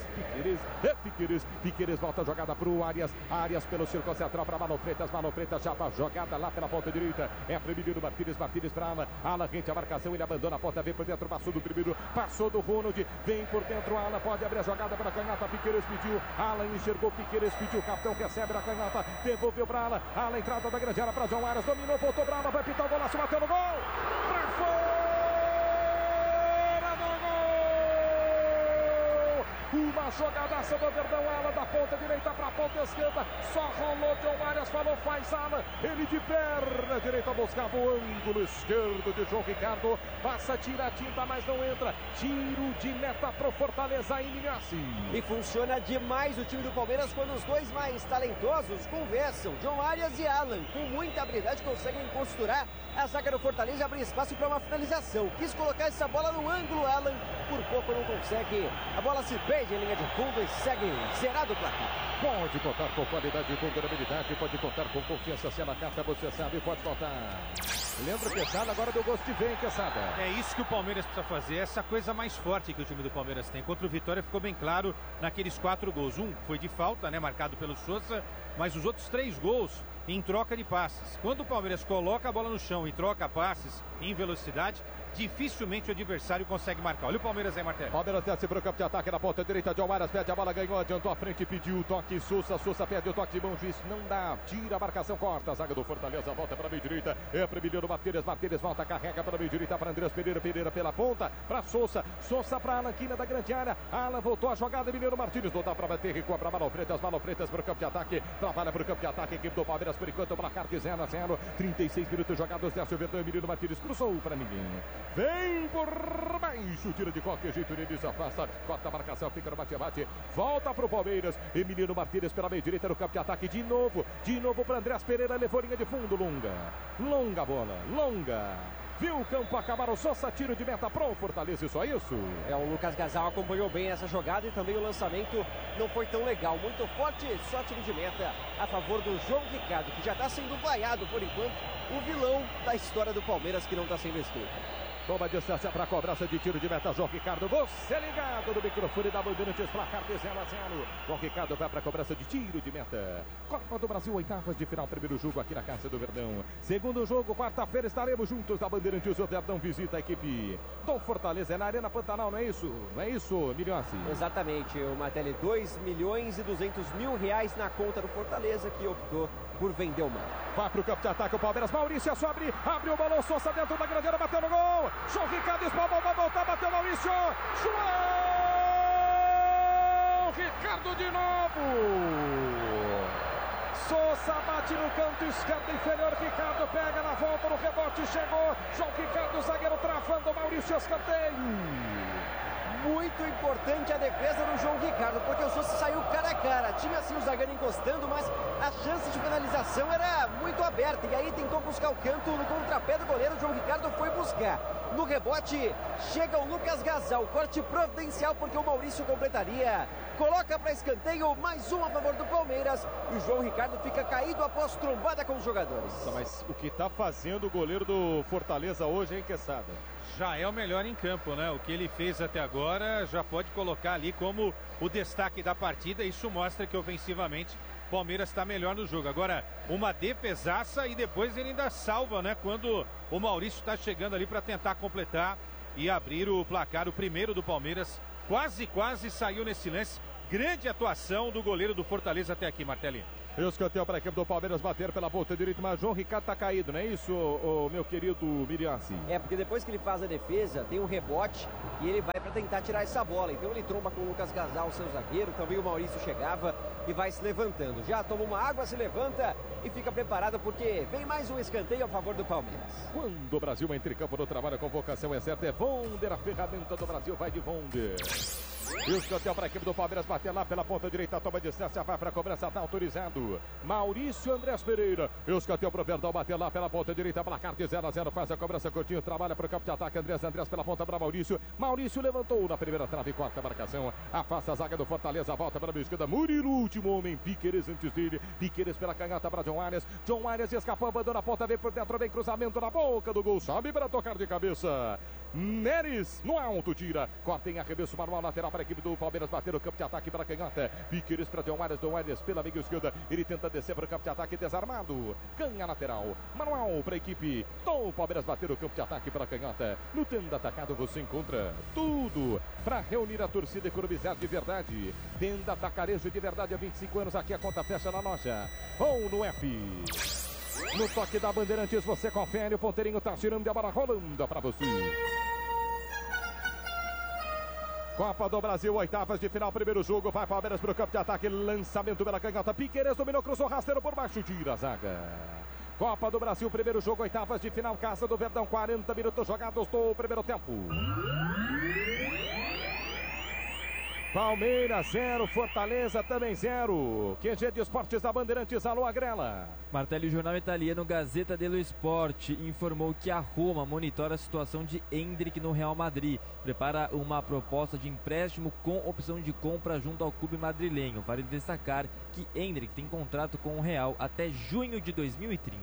Piquerez volta a jogada para o Arias pelo círculo central para Marlon Freitas, chapa, jogada lá pela ponta direita, é para o menino Martínez para Alan, rente a marcação, ele abandona a ponta, vem por dentro, passou do primeiro, passou do Ronald, vem por dentro, Alan pode abrir a jogada pela canhota, Piquerez pediu, Alan enxergou, Piquerez pediu, o capitão recebe na canhota, devolveu para Alan, entrada da grande área para John Arias, dominou, voltou para Alan, vai pintar o golaço, bateu no gol, pra fora! Uma jogadaça do Verdão, ela da ponta direita para a ponta esquerda, só rolou John Arias, falou, faz Alan, ele de perna direita buscava o ângulo esquerdo de João Ricardo, passa, tira a tinta, mas não entra, tiro de meta pro Fortaleza em Miniassi. E funciona demais o time do Palmeiras quando os dois mais talentosos conversam, John Arias e Alan, com muita habilidade conseguem costurar a zaga do Fortaleza e abrir espaço para uma finalização, quis colocar essa bola no ângulo, Alan, por pouco não consegue, a bola se perde em linha de fundo e segue zerado o placar. Pode contar com qualidade e com durabilidade, pode contar com confiança, se é na carta você sabe, pode contar. Lembra Quesada, agora deu gosto de ver, hein, Quesada? É isso que o Palmeiras precisa fazer, essa coisa mais forte que o time do Palmeiras tem. Contra o Vitória ficou bem claro naqueles 4 gols. Um foi de falta, né, marcado pelo Sousa, mas os outros 3 gols em troca de passes. Quando o Palmeiras coloca a bola no chão e troca passes em velocidade, dificilmente o adversário consegue marcar. Olha o Palmeiras aí, Martelo. Palmeiras desce para o campo de ataque na ponta direita. John Arias pede a bola, ganhou, adiantou a frente, pediu o toque. Sousa pede o toque de mão, juiz não dá, tira a marcação, corta a zaga do Fortaleza, volta para a meia direita. É para o menino Martínez volta, carrega para a meia direita para Andrés Pereira pela ponta, para Sousa para Alan, quina da grande área. Alan voltou a jogada, menino Martínez, não dá para bater, recua para Marlon Freitas para o campo de ataque, trabalha para o campo de ataque, equipe do Palmeiras por enquanto, placar de 0-0, 36 minutos jogados, desce o Verdão, menino Martínez cruzou para ninguém. Vem por baixo, tira de qualquer jeito, ele se afasta, corta a marcação, fica no bate-bate, volta para o Palmeiras, Emiliano Martínez pela meia direita no campo de ataque, de novo para Andrés Pereira, levou linha de fundo, longa bola, viu o campo acabar, o Sousa, tiro de meta pro Fortaleza, só isso? O Lucas Gasal acompanhou bem essa jogada e também o lançamento não foi tão legal, muito forte, só tiro de meta a favor do João Ricardo, que já está sendo vaiado por enquanto, o vilão da história do Palmeiras que não está sendo escrito. Toma distância para a cobrança de tiro de meta. João Ricardo, você ligado no microfone da Bandeirantes, placar de 0-0. João Ricardo vai para a cobrança de tiro de meta. Copa do Brasil, oitavas de final. Primeiro jogo aqui na Casa do Verdão. Segundo jogo, quarta-feira, estaremos juntos da Bandeirantes. O Verdão visita a equipe do Fortaleza. É na Arena Pantanal, não é isso? Não é isso, Milhões? Exatamente, o Martelli, R$2.200.000 na conta do Fortaleza, que optou por vender o mano. Vai pro campo de ataque o Palmeiras. Maurício é só abrir. Abriu o balão. Sousa dentro da grande área. Bateu no gol. João Ricardo espalmou. Vai voltar. Bateu Maurício. João Ricardo de novo. Sousa bate no canto esquerdo inferior. Ricardo pega na volta no rebote. Chegou. João Ricardo, zagueiro travando. Maurício, escanteio. Muito importante a defesa do João Ricardo, porque o Sousa saiu cara a cara. Tinha sim o zagueiro encostando, mas a chance de finalização era muito aberta. E aí tentou buscar o canto no contrapé do goleiro. O João Ricardo foi buscar. No rebote, chega o Lucas Gasal. Corte providencial, porque o Maurício completaria. Coloca para escanteio, mais um a favor do Palmeiras. E o João Ricardo fica caído após trombada com os jogadores. Mas o que está fazendo o goleiro do Fortaleza hoje, hein, Quesada? Já é o melhor em campo, né? O que ele fez até agora já pode colocar ali como o destaque da partida. Isso mostra que ofensivamente o Palmeiras está melhor no jogo. Agora, uma defesaça e depois ele ainda salva, né? Quando o Maurício está chegando ali para tentar completar e abrir o placar. O primeiro do Palmeiras quase saiu nesse lance. Grande atuação do goleiro do Fortaleza até aqui, Martelli. Escanteio para a equipe do Palmeiras bater pela ponta direita, mas João Ricardo está caído, não é isso, meu querido Miriassi? É, porque depois que ele faz a defesa, tem um rebote e ele vai para tentar tirar essa bola. Então ele tromba com o Lucas Gasal, seu zagueiro, também o Maurício chegava e vai se levantando. Já toma uma água, se levanta e fica preparado, porque vem mais um escanteio a favor do Palmeiras. Quando o Brasil entra em campo no trabalho, a convocação é certa, é Vonder, a ferramenta do Brasil vai de Vonder. E o escanteio para a equipe do Palmeiras bater lá pela ponta direita, toma distância, vai para a cobrança, está autorizado. Maurício Andrés Pereira. E o escanteio para o Verdão bater lá pela ponta direita, placar de 0-0, faz a cobrança, Coutinho trabalha para o campo de ataque, Andrés pela ponta para Maurício. Maurício levantou na primeira trave, quarta marcação, afasta a zaga do Fortaleza, volta para a esquerda, Murilo, último homem, Piqueires antes dele, Piqueires pela canhota para John Arias escapou, abandona a ponta, vem por dentro, vem cruzamento na boca do gol, sobe para tocar de cabeça. Neres no alto, tira, corta em arremesso manual, lateral para a equipe do Palmeiras, bater o campo de ataque para a canhota, Piqueires para John Arias pela meia esquerda, ele tenta descer para o campo de ataque, desarmado, canha lateral, manual para a equipe do Palmeiras, bater o campo de ataque para a canhota, no tendo atacado você encontra tudo para reunir a torcida e economizar de verdade. Tenda Atacarejo de verdade há 25 anos, aqui a conta fecha na loja ou no app. No toque da Bandeirantes você confere, o ponteirinho tá girando e a bola rolando para você. Copa do Brasil, oitavas de final, primeiro jogo, vai Palmeiras para o campo de ataque, lançamento pela canhota, Piqueires dominou, cruzou, rasteiro por baixo, tira a zaga. Copa do Brasil, primeiro jogo, oitavas de final, Casa do Verdão, 40 minutos jogados do primeiro tempo. Palmeiras 0, Fortaleza também 0. QG de Esportes da Bandeirantes, alô Agrela. Martelli, o jornal italiano Gazzetta dello Sport informou que a Roma monitora a situação de Endrick no Real Madrid. Prepara uma proposta de empréstimo com opção de compra junto ao clube madrilenho. Vale destacar que Endrick tem contrato com o Real até junho de 2030.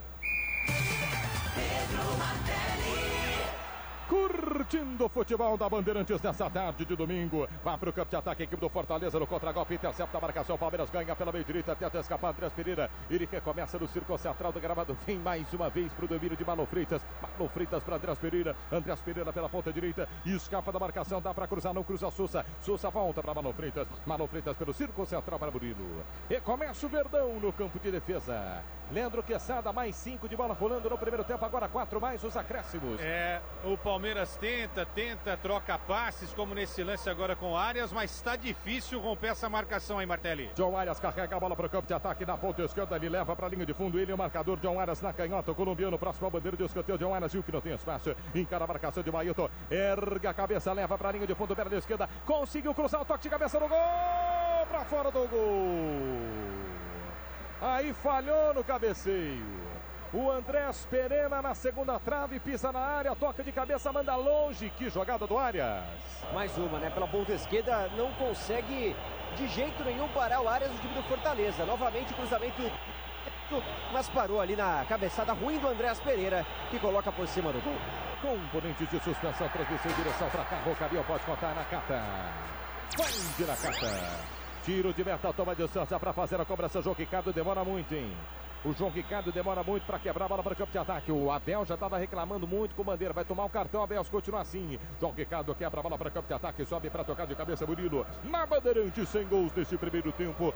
Pedro Martelli. Curtindo o futebol da Bandeirantes nessa tarde de domingo. Vai para o campo de ataque, a equipe do Fortaleza no contragolpe, intercepta a marcação. Palmeiras ganha pela meia direita, tenta escapar Andrés Pereira. Ele recomeça no círculo central do gramado. Vem mais uma vez para o domínio de Marlon Freitas. Marlon Freitas para Andrés Pereira. Andrés Pereira pela ponta direita. Escapa da marcação, dá para cruzar, não cruza Sousa. Sousa volta para Marlon Freitas. Marlon Freitas pelo círculo central para Murilo. Recomeça o Verdão no campo de defesa. Leandro Quesada, mais 5 de bola rolando no primeiro tempo, agora 4 mais os acréscimos. O Palmeiras tenta, troca passes, como nesse lance agora com Arias, mas está difícil romper essa marcação aí, Martelli. John Arias carrega a bola para o campo de ataque na ponta esquerda, ele leva para a linha de fundo, ele é o marcador, John Arias na canhota, o colombiano, próximo ao bandeira de escanteio, John Arias, viu que não tem espaço, encara a marcação de Mailton, erga a cabeça, leva para a linha de fundo, perna esquerda, conseguiu cruzar o toque de cabeça no gol, para fora do gol. Aí falhou no cabeceio. O Andrés Pereira na segunda trave, pisa na área, toca de cabeça, manda longe. Que jogada do Arias. Mais uma, né? Pela ponta esquerda, não consegue de jeito nenhum parar o Arias do time do Fortaleza. Novamente o cruzamento, mas parou ali na cabeçada ruim do Andrés Pereira, que coloca por cima do gol. componentes de suspensão, transmissão e direção para carro, caminhão, pode contar na Nakata. Vai de Nakata. Tiro de meta, toma de distância para fazer a cobrança. João Ricardo demora muito, hein? O João Ricardo demora muito para quebrar a bola para o campo de ataque. O Abel já estava reclamando muito com o Bandeira. Vai tomar o cartão, Abel continua assim. João Ricardo quebra a bola para o campo de ataque. Sobe para tocar de cabeça, Murilo. Na Bandeirante, 100 gols neste primeiro tempo.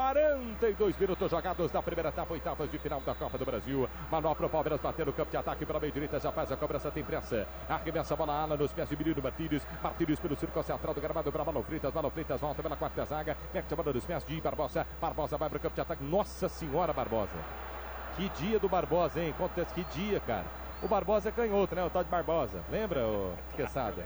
42 minutos jogados na primeira etapa, oitavas de final da Copa do Brasil. Manobra o Palmeiras bater no campo de ataque pela meia direita. Já faz a cobrança, tem pressa. Arremessa a bola ala nos pés de Murilo Martínez. Martínez pelo círculo central do gramado para Balão Freitas. Balão Freitas volta pela quarta zaga. Mete a bola nos pés de Barbosa. Barbosa vai para o campo de ataque. Nossa Senhora, Barbosa. Que dia do Barbosa, hein? Acontece que dia, cara. O Barbosa é canhoto, né? O tal de Barbosa. Lembra, ô esqueçada?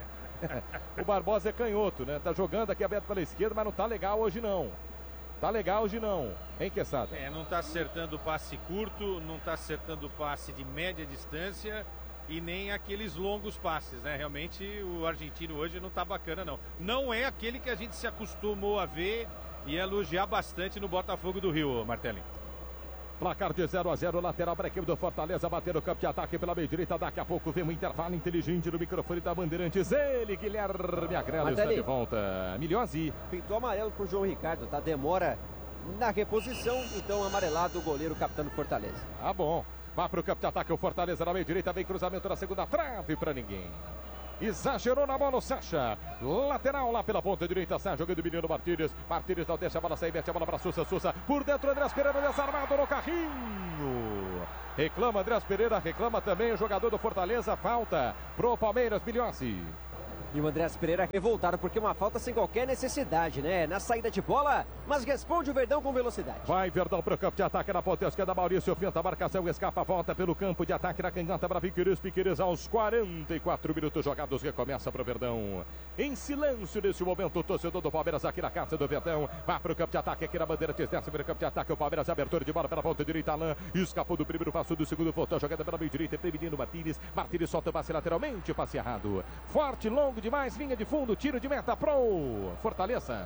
O Barbosa é canhoto, né? Tá jogando aqui aberto pela esquerda, mas não tá legal hoje, não. Tá legal hoje, não. Hein, Quesada? Não tá acertando o passe curto, não tá acertando o passe de média distância e nem aqueles longos passes, né? Realmente o argentino hoje não tá bacana, não. Não é aquele que a gente se acostumou a ver e elogiar bastante no Botafogo do Rio, Martelinho. Placar de 0-0, lateral para a equipe do Fortaleza, bater no campo de ataque pela meia direita. Daqui a pouco vem um intervalo inteligente no microfone da Bandeirantes. Ele, Guilherme Agrelo, está de volta. Milhões. Pintou amarelo pro João Ricardo, tá? Demora na reposição, então amarelado o goleiro, capitão do Fortaleza. Ah, bom. Vai para o campo de ataque o Fortaleza na meia direita, vem cruzamento na segunda trave para ninguém. Exagerou na bola o Sacha. Lateral lá pela ponta direita. Sai jogando o menino Martínez. Martínez não deixa a bola sair. Mete a bola para Sousa. Sousa por dentro. Andrés Pereira desarmado no carrinho. Reclama Andrés Pereira. Reclama também o jogador do Fortaleza. Falta pro Palmeiras. Milhões. E o Andrés Pereira revoltado porque uma falta sem qualquer necessidade, né? Na saída de bola, mas responde o Verdão com velocidade. Vai Verdão para o campo de ataque na ponta esquerda. Maurício finta a marcação, escapa, volta pelo campo de ataque na canhota para Piqueires. Piqueires aos 44 minutos jogados, recomeça para o Verdão. Em silêncio nesse momento, o torcedor do Palmeiras aqui na casa do Verdão. Vai para o campo de ataque aqui na Bandeirantes, desce para o campo de ataque. O Palmeiras, abertura de bola pela ponta direita. Alain escapou do primeiro passo, do segundo voltou a jogada pela meia direita. Menino Martínez. Martínez solta o passe lateralmente, passe errado. Forte, longo demais, linha de fundo, tiro de meta pro Fortaleza.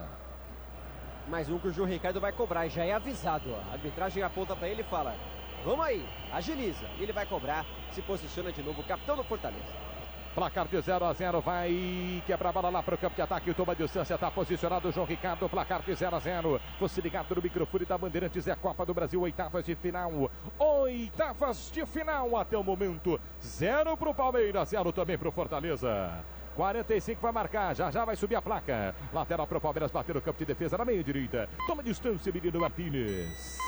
Mais um que o João Ricardo vai cobrar, já é avisado. A arbitragem aponta para ele e fala: vamos aí, agiliza. Ele vai cobrar, se posiciona de novo o capitão do Fortaleza. Placar de 0-0, vai quebrar a bola lá para o campo de ataque, toma distância, está posicionado o João Ricardo, placar de 0-0. Você ligado no microfone da Bandeirantes, é a Copa do Brasil, oitavas de final. Oitavas de final até o momento. 0 para o Palmeiras, 0 também para o Fortaleza. 45 vai marcar, já vai subir a placa. Lateral para o Palmeiras, bater no campo de defesa na meia direita. Toma distância, menino Martínez.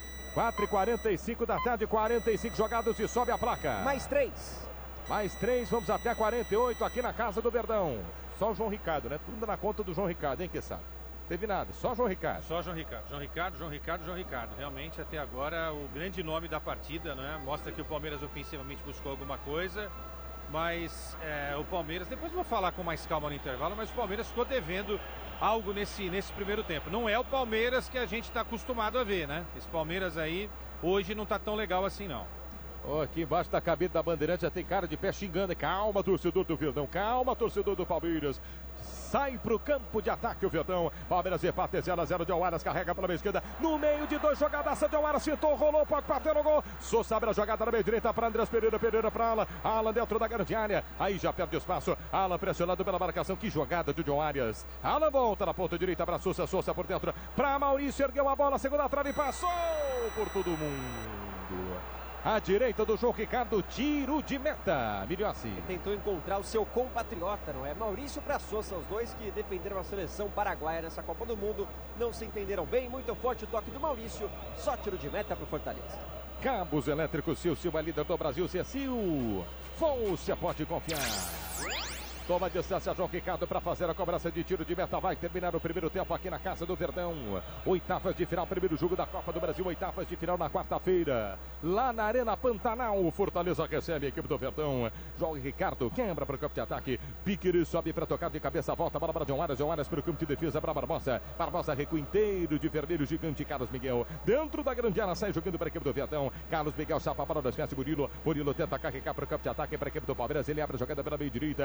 4h45 da tarde, 45 jogados e sobe a placa. Mais 3. Mais 3, vamos até 48 aqui na casa do Verdão. Só o João Ricardo, né? Tudo na conta do João Ricardo, hein, que sabe? Teve nada, só João Ricardo. Só João Ricardo. João Ricardo. Realmente, até agora, o grande nome da partida, né? Mostra que o Palmeiras ofensivamente buscou alguma coisa. Mas o Palmeiras, depois eu vou falar com mais calma no intervalo, mas o Palmeiras ficou devendo algo nesse primeiro tempo. Não é o Palmeiras que a gente está acostumado a ver, né? Esse Palmeiras aí, hoje não tá tão legal assim, não. Aqui embaixo da cabine da Bandeirante já tem cara de pé xingando. Calma, torcedor do Verdão. Calma, torcedor do Palmeiras. Sai pro campo de ataque o Verdão. Palmeiras empata 0-0. John Arias carrega pela meia esquerda. No meio de dois jogadas. John Arias fintou, rolou, pode bater no gol. Sousa abre a jogada na meia direita para Andrés Pereira. Pereira para Alan. Alan dentro da grande área. Aí já perde espaço. Alan pressionado pela marcação. Que jogada do John Arias. Alan volta na ponta direita para Sousa. Sousa por dentro para Maurício. Ergueu a bola. Segunda trave e passou por todo mundo. À direita do João Ricardo, tiro de meta. Milhossi. Tentou encontrar o seu compatriota, não é? Maurício para Sousa, os dois que defenderam a seleção paraguaia nessa Copa do Mundo. Não se entenderam bem, muito forte o toque do Maurício. Só tiro de meta para o Fortaleza. Cabos elétricos, Silva, líder do Brasil, Cecil. Fôcia, pode confiar. Toma distância João Ricardo para fazer a cobrança de tiro de meta. Vai terminar o primeiro tempo aqui na casa do Verdão. Oitavas de final, primeiro jogo da Copa do Brasil. Oitavas de final na quarta-feira. Lá na Arena Pantanal, o Fortaleza recebe a equipe do Verdão. João Ricardo quebra para o campo de ataque. Piqueires sobe para tocar de cabeça. Volta a bola para John Arias. John Arias para o campo de defesa para Barbosa. Barbosa recua inteiro de vermelho gigante. Carlos Miguel dentro da grande área. Sai jogando para a equipe do Verdão. Carlos Miguel chapa a bola das festas. Murilo tenta carregar para o campo de ataque para a equipe do Palmeiras. Ele abre a jogada pela meia direita. É a primeira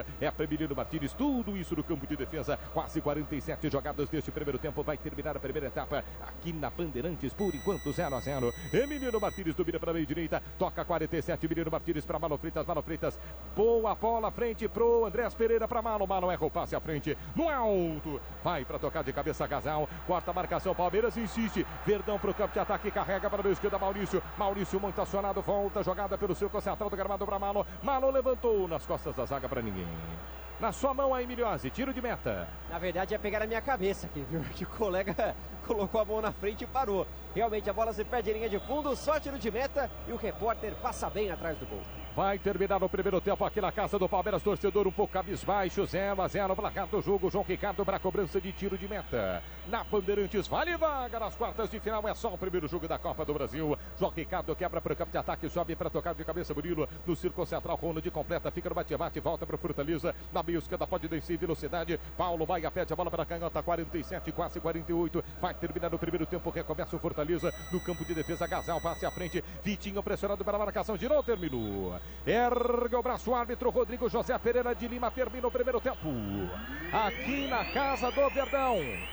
Emiliano Martins, tudo isso no campo de defesa. Quase 47 jogadas deste primeiro tempo. Vai terminar a primeira etapa aqui na Bandeirantes, por enquanto 0-0. Emiliano Martins domina para a meia direita, toca 47, Emiliano Martins para Marlon Freitas, boa bola, frente pro Andrés Pereira para Marlon erra o passe à frente, no alto, vai para tocar de cabeça Gasal, corta a marcação, Palmeiras insiste, Verdão pro campo de ataque, carrega para a meia esquerda, Maurício muito acionado, volta, jogada pelo círculo central do gramado para Marlon levantou nas costas da zaga para ninguém. Na sua mão aí, Miliose, tiro de meta. Na verdade, ia pegar na minha cabeça aqui, viu? Que o colega colocou a mão na frente e parou. Realmente, a bola se perde em linha de fundo, só tiro de meta e o repórter passa bem atrás do gol. Vai terminar o primeiro tempo aqui na casa do Palmeiras, torcedor um pouco cabisbaixo, 0-0, placar do jogo, João Ricardo para a cobrança de tiro de meta. Na Bandeirantes, vale vaga nas quartas de final, é só o primeiro jogo da Copa do Brasil. João Ricardo quebra para o campo de ataque, sobe para tocar de cabeça, Murilo, no círculo central, Ronald completa, fica no bate-bate, volta para o Fortaleza, na meia esquerda pode descer em velocidade, Paulo Baia pede a bola para a canhota, 47, quase 48, vai terminar o primeiro tempo, recomeça o Fortaleza, no campo de defesa, Gasal, passe à frente, Vitinho pressionado para a marcação, girou, terminou. Ergue o braço, árbitro Rodrigo José Pereira de Lima, termina o primeiro tempo. Aqui na casa do Verdão.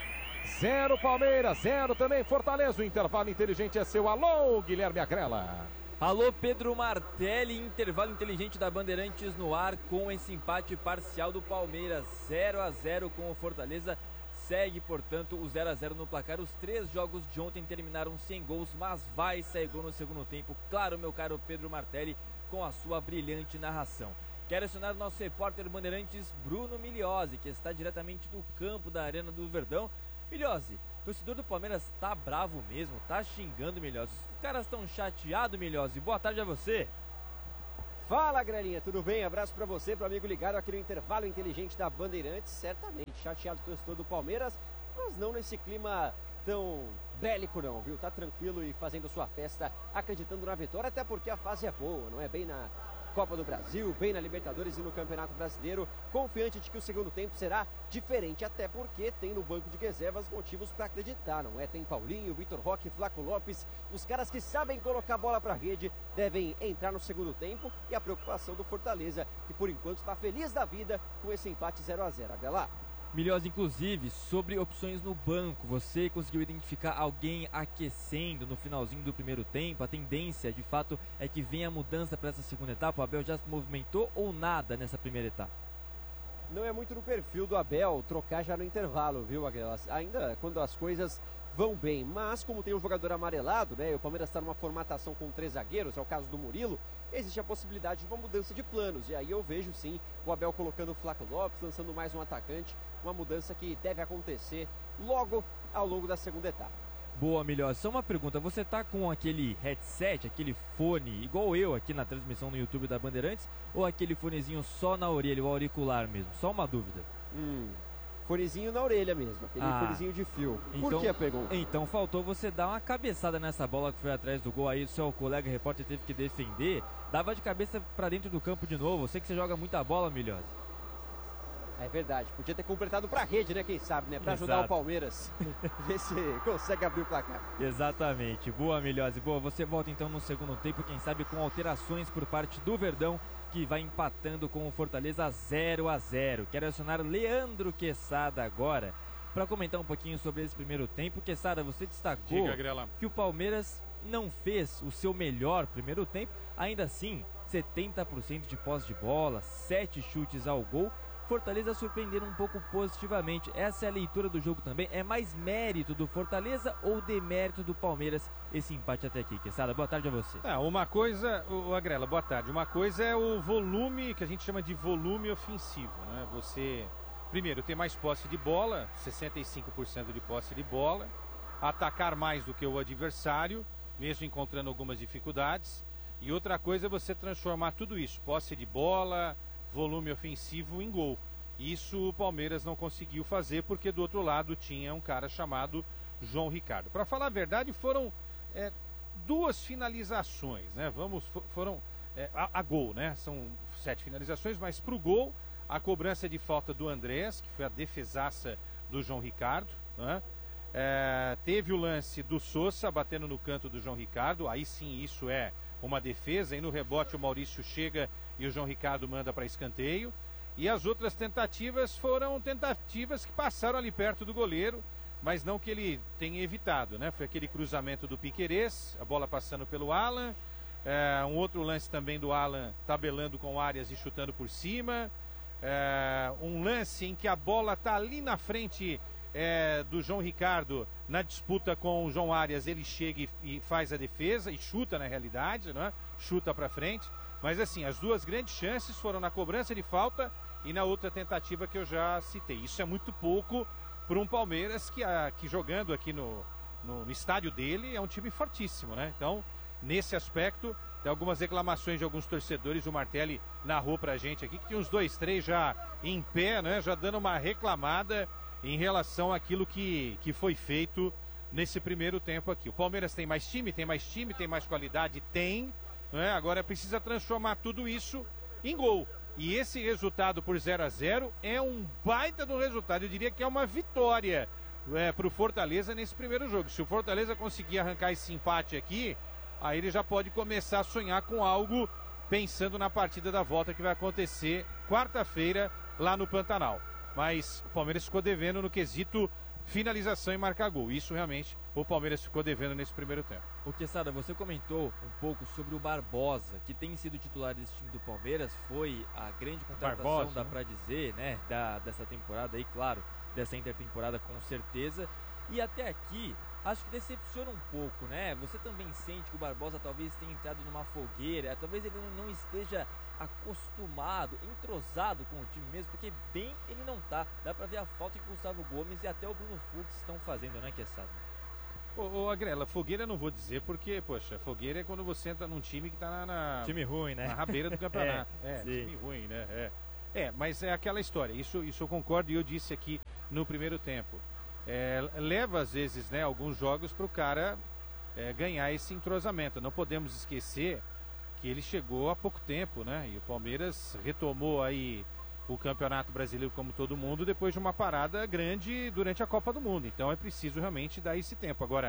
0 Palmeiras, 0 também Fortaleza. O intervalo inteligente é seu. Alô, Guilherme Agrela. Alô, Pedro Martelli, intervalo inteligente da Bandeirantes no ar com esse empate parcial do Palmeiras, 0-0 com o Fortaleza. Segue, portanto, o 0-0 no placar. Os 3 jogos de ontem terminaram sem gols, mas vai sair gol no segundo tempo. Claro, meu caro Pedro Martelli, com a sua brilhante narração. Quero acionar o nosso repórter Bandeirantes, Bruno Miliose, que está diretamente do campo da Arena do Verdão. Miliose, torcedor do Palmeiras tá bravo mesmo, tá xingando, Miliose. Os caras estão chateados, Miliose. Boa tarde a você. Fala, Grelinha, tudo bem? Abraço pra você, pro amigo ligado aqui no intervalo inteligente da Bandeirantes. Certamente chateado o torcedor do Palmeiras, mas não nesse clima tão bélico não, viu? Tá tranquilo e fazendo sua festa, acreditando na vitória, até porque a fase é boa, não é? Bem na Copa do Brasil, bem na Libertadores e no Campeonato Brasileiro, confiante de que o segundo tempo será diferente, até porque tem no banco de reservas motivos para acreditar, não é? Tem Paulinho, Vitor Roque, Flaco Lopes, os caras que sabem colocar a bola para a rede devem entrar no segundo tempo, e a preocupação do Fortaleza, que por enquanto está feliz da vida com esse empate 0-0. Aguilar. Miliose, inclusive, sobre opções no banco, você conseguiu identificar alguém aquecendo no finalzinho do primeiro tempo? A tendência, de fato, é que venha a mudança para essa segunda etapa? O Abel já se movimentou ou nada nessa primeira etapa? Não é muito no perfil do Abel trocar já no intervalo, viu, Agrelas? Ainda quando as coisas vão bem, mas como tem um jogador amarelado, né, e o Palmeiras está numa formatação com 3 zagueiros, é o caso do Murilo, existe a possibilidade de uma mudança de planos, e aí eu vejo sim o Abel colocando o Flaco Lopes, lançando mais um atacante, uma mudança que deve acontecer logo ao longo da segunda etapa. Boa, Miliose. Só uma pergunta, você tá com aquele headset, aquele fone, igual eu aqui na transmissão no YouTube da Bandeirantes, ou aquele fonezinho só na orelha, o auricular mesmo? Só uma dúvida. Fonezinho na orelha mesmo, aquele fonezinho de fio. Então, por que a pergunta? Então faltou você dar uma cabeçada nessa bola que foi atrás do gol, aí o seu colega repórter teve que defender, dava de cabeça pra dentro do campo de novo. Eu sei que você joga muita bola, Miliose. É verdade, podia ter completado pra rede, né, quem sabe, né, pra ajudar o Palmeiras. Ver se consegue abrir o placar. Exatamente, boa, Miliose, boa. Você volta então no segundo tempo, quem sabe com alterações por parte do Verdão, que vai empatando com o Fortaleza 0-0. Quero acionar Leandro Quesada agora para comentar um pouquinho sobre esse primeiro tempo. Quesada, você destacou que o Palmeiras não fez o seu melhor primeiro tempo, ainda assim 70% de posse de bola, 7 chutes ao gol. Fortaleza surpreendendo um pouco positivamente. Essa é a leitura do jogo também. É mais mérito do Fortaleza ou demérito do Palmeiras esse empate até aqui? Quesada, boa tarde a você. Uma coisa, o Agrela, boa tarde. Uma coisa é o volume, que a gente chama de volume ofensivo, né? Você, primeiro, ter mais posse de bola, 65% de posse de bola, atacar mais do que o adversário, mesmo encontrando algumas dificuldades. E outra coisa é você transformar tudo isso, posse de bola, volume ofensivo, em gol. Isso o Palmeiras não conseguiu fazer, porque do outro lado tinha um cara chamado João Ricardo. Para falar a verdade, foram 2 finalizações, né? Foram a gol, né? São 7 finalizações, mas para o gol, a cobrança de falta do Andrés, que foi a defesaça do João Ricardo, né? Teve o lance do Sousa batendo no canto do João Ricardo, aí sim isso é uma defesa, e no rebote o Maurício chega e o João Ricardo manda para escanteio. E as outras tentativas foram tentativas que passaram ali perto do goleiro, mas não que ele tenha evitado, né? Foi aquele cruzamento do Piquerez, a bola passando pelo Alan, um outro lance também do Alan tabelando com o Arias e chutando por cima, um lance em que a bola está ali na frente do João Ricardo na disputa com o João Arias, ele chega e faz a defesa e chuta na realidade, né? Chuta para frente, mas assim, as duas grandes chances foram na cobrança de falta e na outra tentativa que eu já citei. Isso é muito pouco para um Palmeiras que jogando aqui no estádio dele é um time fortíssimo, né? Então, nesse aspecto, tem algumas reclamações de alguns torcedores, o Martelli narrou pra gente aqui que tinha uns 2, 3 já em pé, né? Já dando uma reclamada em relação àquilo que foi feito nesse primeiro tempo aqui. O Palmeiras tem mais time, tem mais qualidade, tem, né? Agora precisa transformar tudo isso em gol. E esse resultado por 0-0 é um baita do resultado. Eu diria que é uma vitória para o Fortaleza nesse primeiro jogo. Se o Fortaleza conseguir arrancar esse empate aqui, aí ele já pode começar a sonhar com algo pensando na partida da volta que vai acontecer quarta-feira lá no Pantanal. Mas o Palmeiras ficou devendo no quesito finalização e marcar gol. Isso realmente o Palmeiras ficou devendo nesse primeiro tempo. O Quesada, você comentou um pouco sobre o Barbosa, que tem sido titular desse time do Palmeiras, foi a grande contratação, Barbosa, dá né? pra dizer, né, dessa temporada aí, claro, dessa intertemporada com certeza. E até aqui, acho que decepciona um pouco, né? Você também sente que o Barbosa talvez tenha entrado numa fogueira, talvez ele não esteja acostumado, entrosado com o time mesmo, porque bem ele não tá. Dá pra ver a falta que o Gustavo Gomes e até o Bruno Fux estão fazendo, né, Quesada? Ô Agrela, fogueira eu não vou dizer porque, poxa, fogueira é quando você entra num time que tá time ruim, né? na rabeira do campeonato. Sim. Time ruim, né? Mas é aquela história, isso eu concordo e eu disse aqui no primeiro tempo. Leva às vezes, né, alguns jogos para o cara ganhar esse entrosamento. Não podemos esquecer que ele chegou há pouco tempo, né? E o Palmeiras retomou aí o Campeonato Brasileiro como todo mundo depois de uma parada grande durante a Copa do Mundo. Então é preciso realmente dar esse tempo. Agora,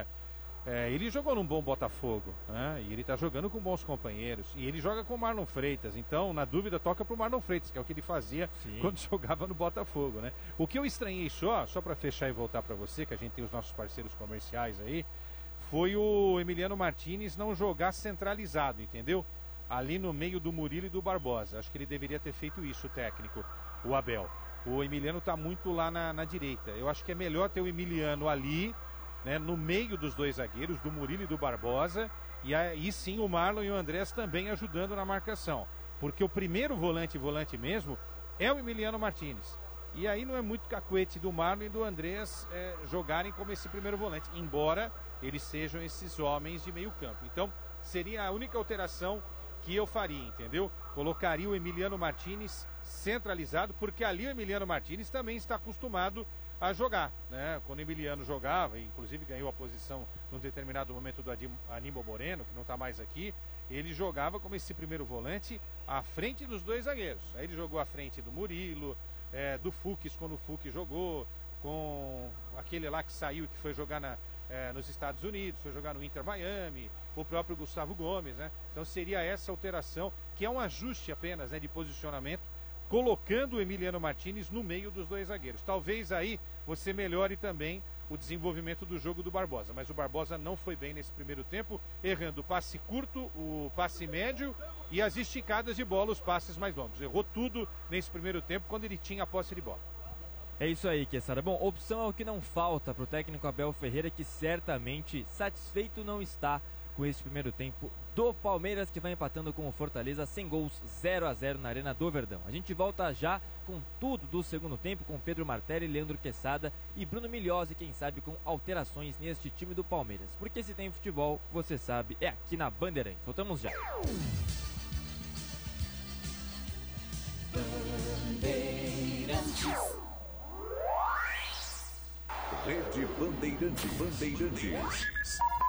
ele jogou num bom Botafogo, né? E ele está jogando com bons companheiros. E ele joga com o Marlon Freitas. Então, na dúvida, toca pro Marlon Freitas, que é o que ele fazia quando jogava no Botafogo, né? O que eu estranhei só para fechar e voltar para você, que a gente tem os nossos parceiros comerciais aí, foi o Emiliano Martínez não jogar centralizado, entendeu? Ali no meio do Murilo e do Barbosa. Acho que ele deveria ter feito isso, o técnico, o Abel. O Emiliano está muito lá na direita. Eu acho que é melhor ter o Emiliano ali, né, no meio dos dois zagueiros, do Murilo e do Barbosa, e aí sim o Marlon e o Andrés também ajudando na marcação. Porque o primeiro volante mesmo, é o Emiliano Martínez. E aí não é muito cacuete do Marlon e do Andrés jogarem como esse primeiro volante, embora eles sejam esses homens de meio campo. Então, seria a única alteração que eu faria, entendeu? Colocaria o Emiliano Martínez centralizado, porque ali o Emiliano Martínez também está acostumado a jogar, né? Quando o Emiliano jogava, inclusive ganhou a posição num determinado momento do Aníbal Moreno, que não está mais aqui, ele jogava como esse primeiro volante à frente dos dois zagueiros. Aí ele jogou à frente do Murilo, do Fux, quando o Fux jogou, com aquele lá que saiu e que foi jogar nos Estados Unidos, foi jogar no Inter Miami, o próprio Gustavo Gomes, né? Então seria essa alteração, que é um ajuste apenas, né, de posicionamento, colocando o Emiliano Martínez no meio dos dois zagueiros. Talvez aí você melhore também o desenvolvimento do jogo do Barbosa, mas o Barbosa não foi bem nesse primeiro tempo, errando o passe curto, o passe médio e as esticadas de bola, os passes mais longos. Errou tudo nesse primeiro tempo quando ele tinha a posse de bola. É isso aí, Quesada. Bom, opção é o que não falta para o técnico Abel Ferreira, que certamente satisfeito não está com esse primeiro tempo do Palmeiras, que vai empatando com o Fortaleza sem gols, 0-0 na Arena do Verdão. A gente volta já com tudo do segundo tempo, com Pedro Martelli, Leandro Quesada e Bruno Milhozzi, quem sabe com alterações neste time do Palmeiras. Porque se tem futebol, você sabe, é aqui na Bandeirantes. Voltamos já. Bandeirantes. Rede Bandeirantes.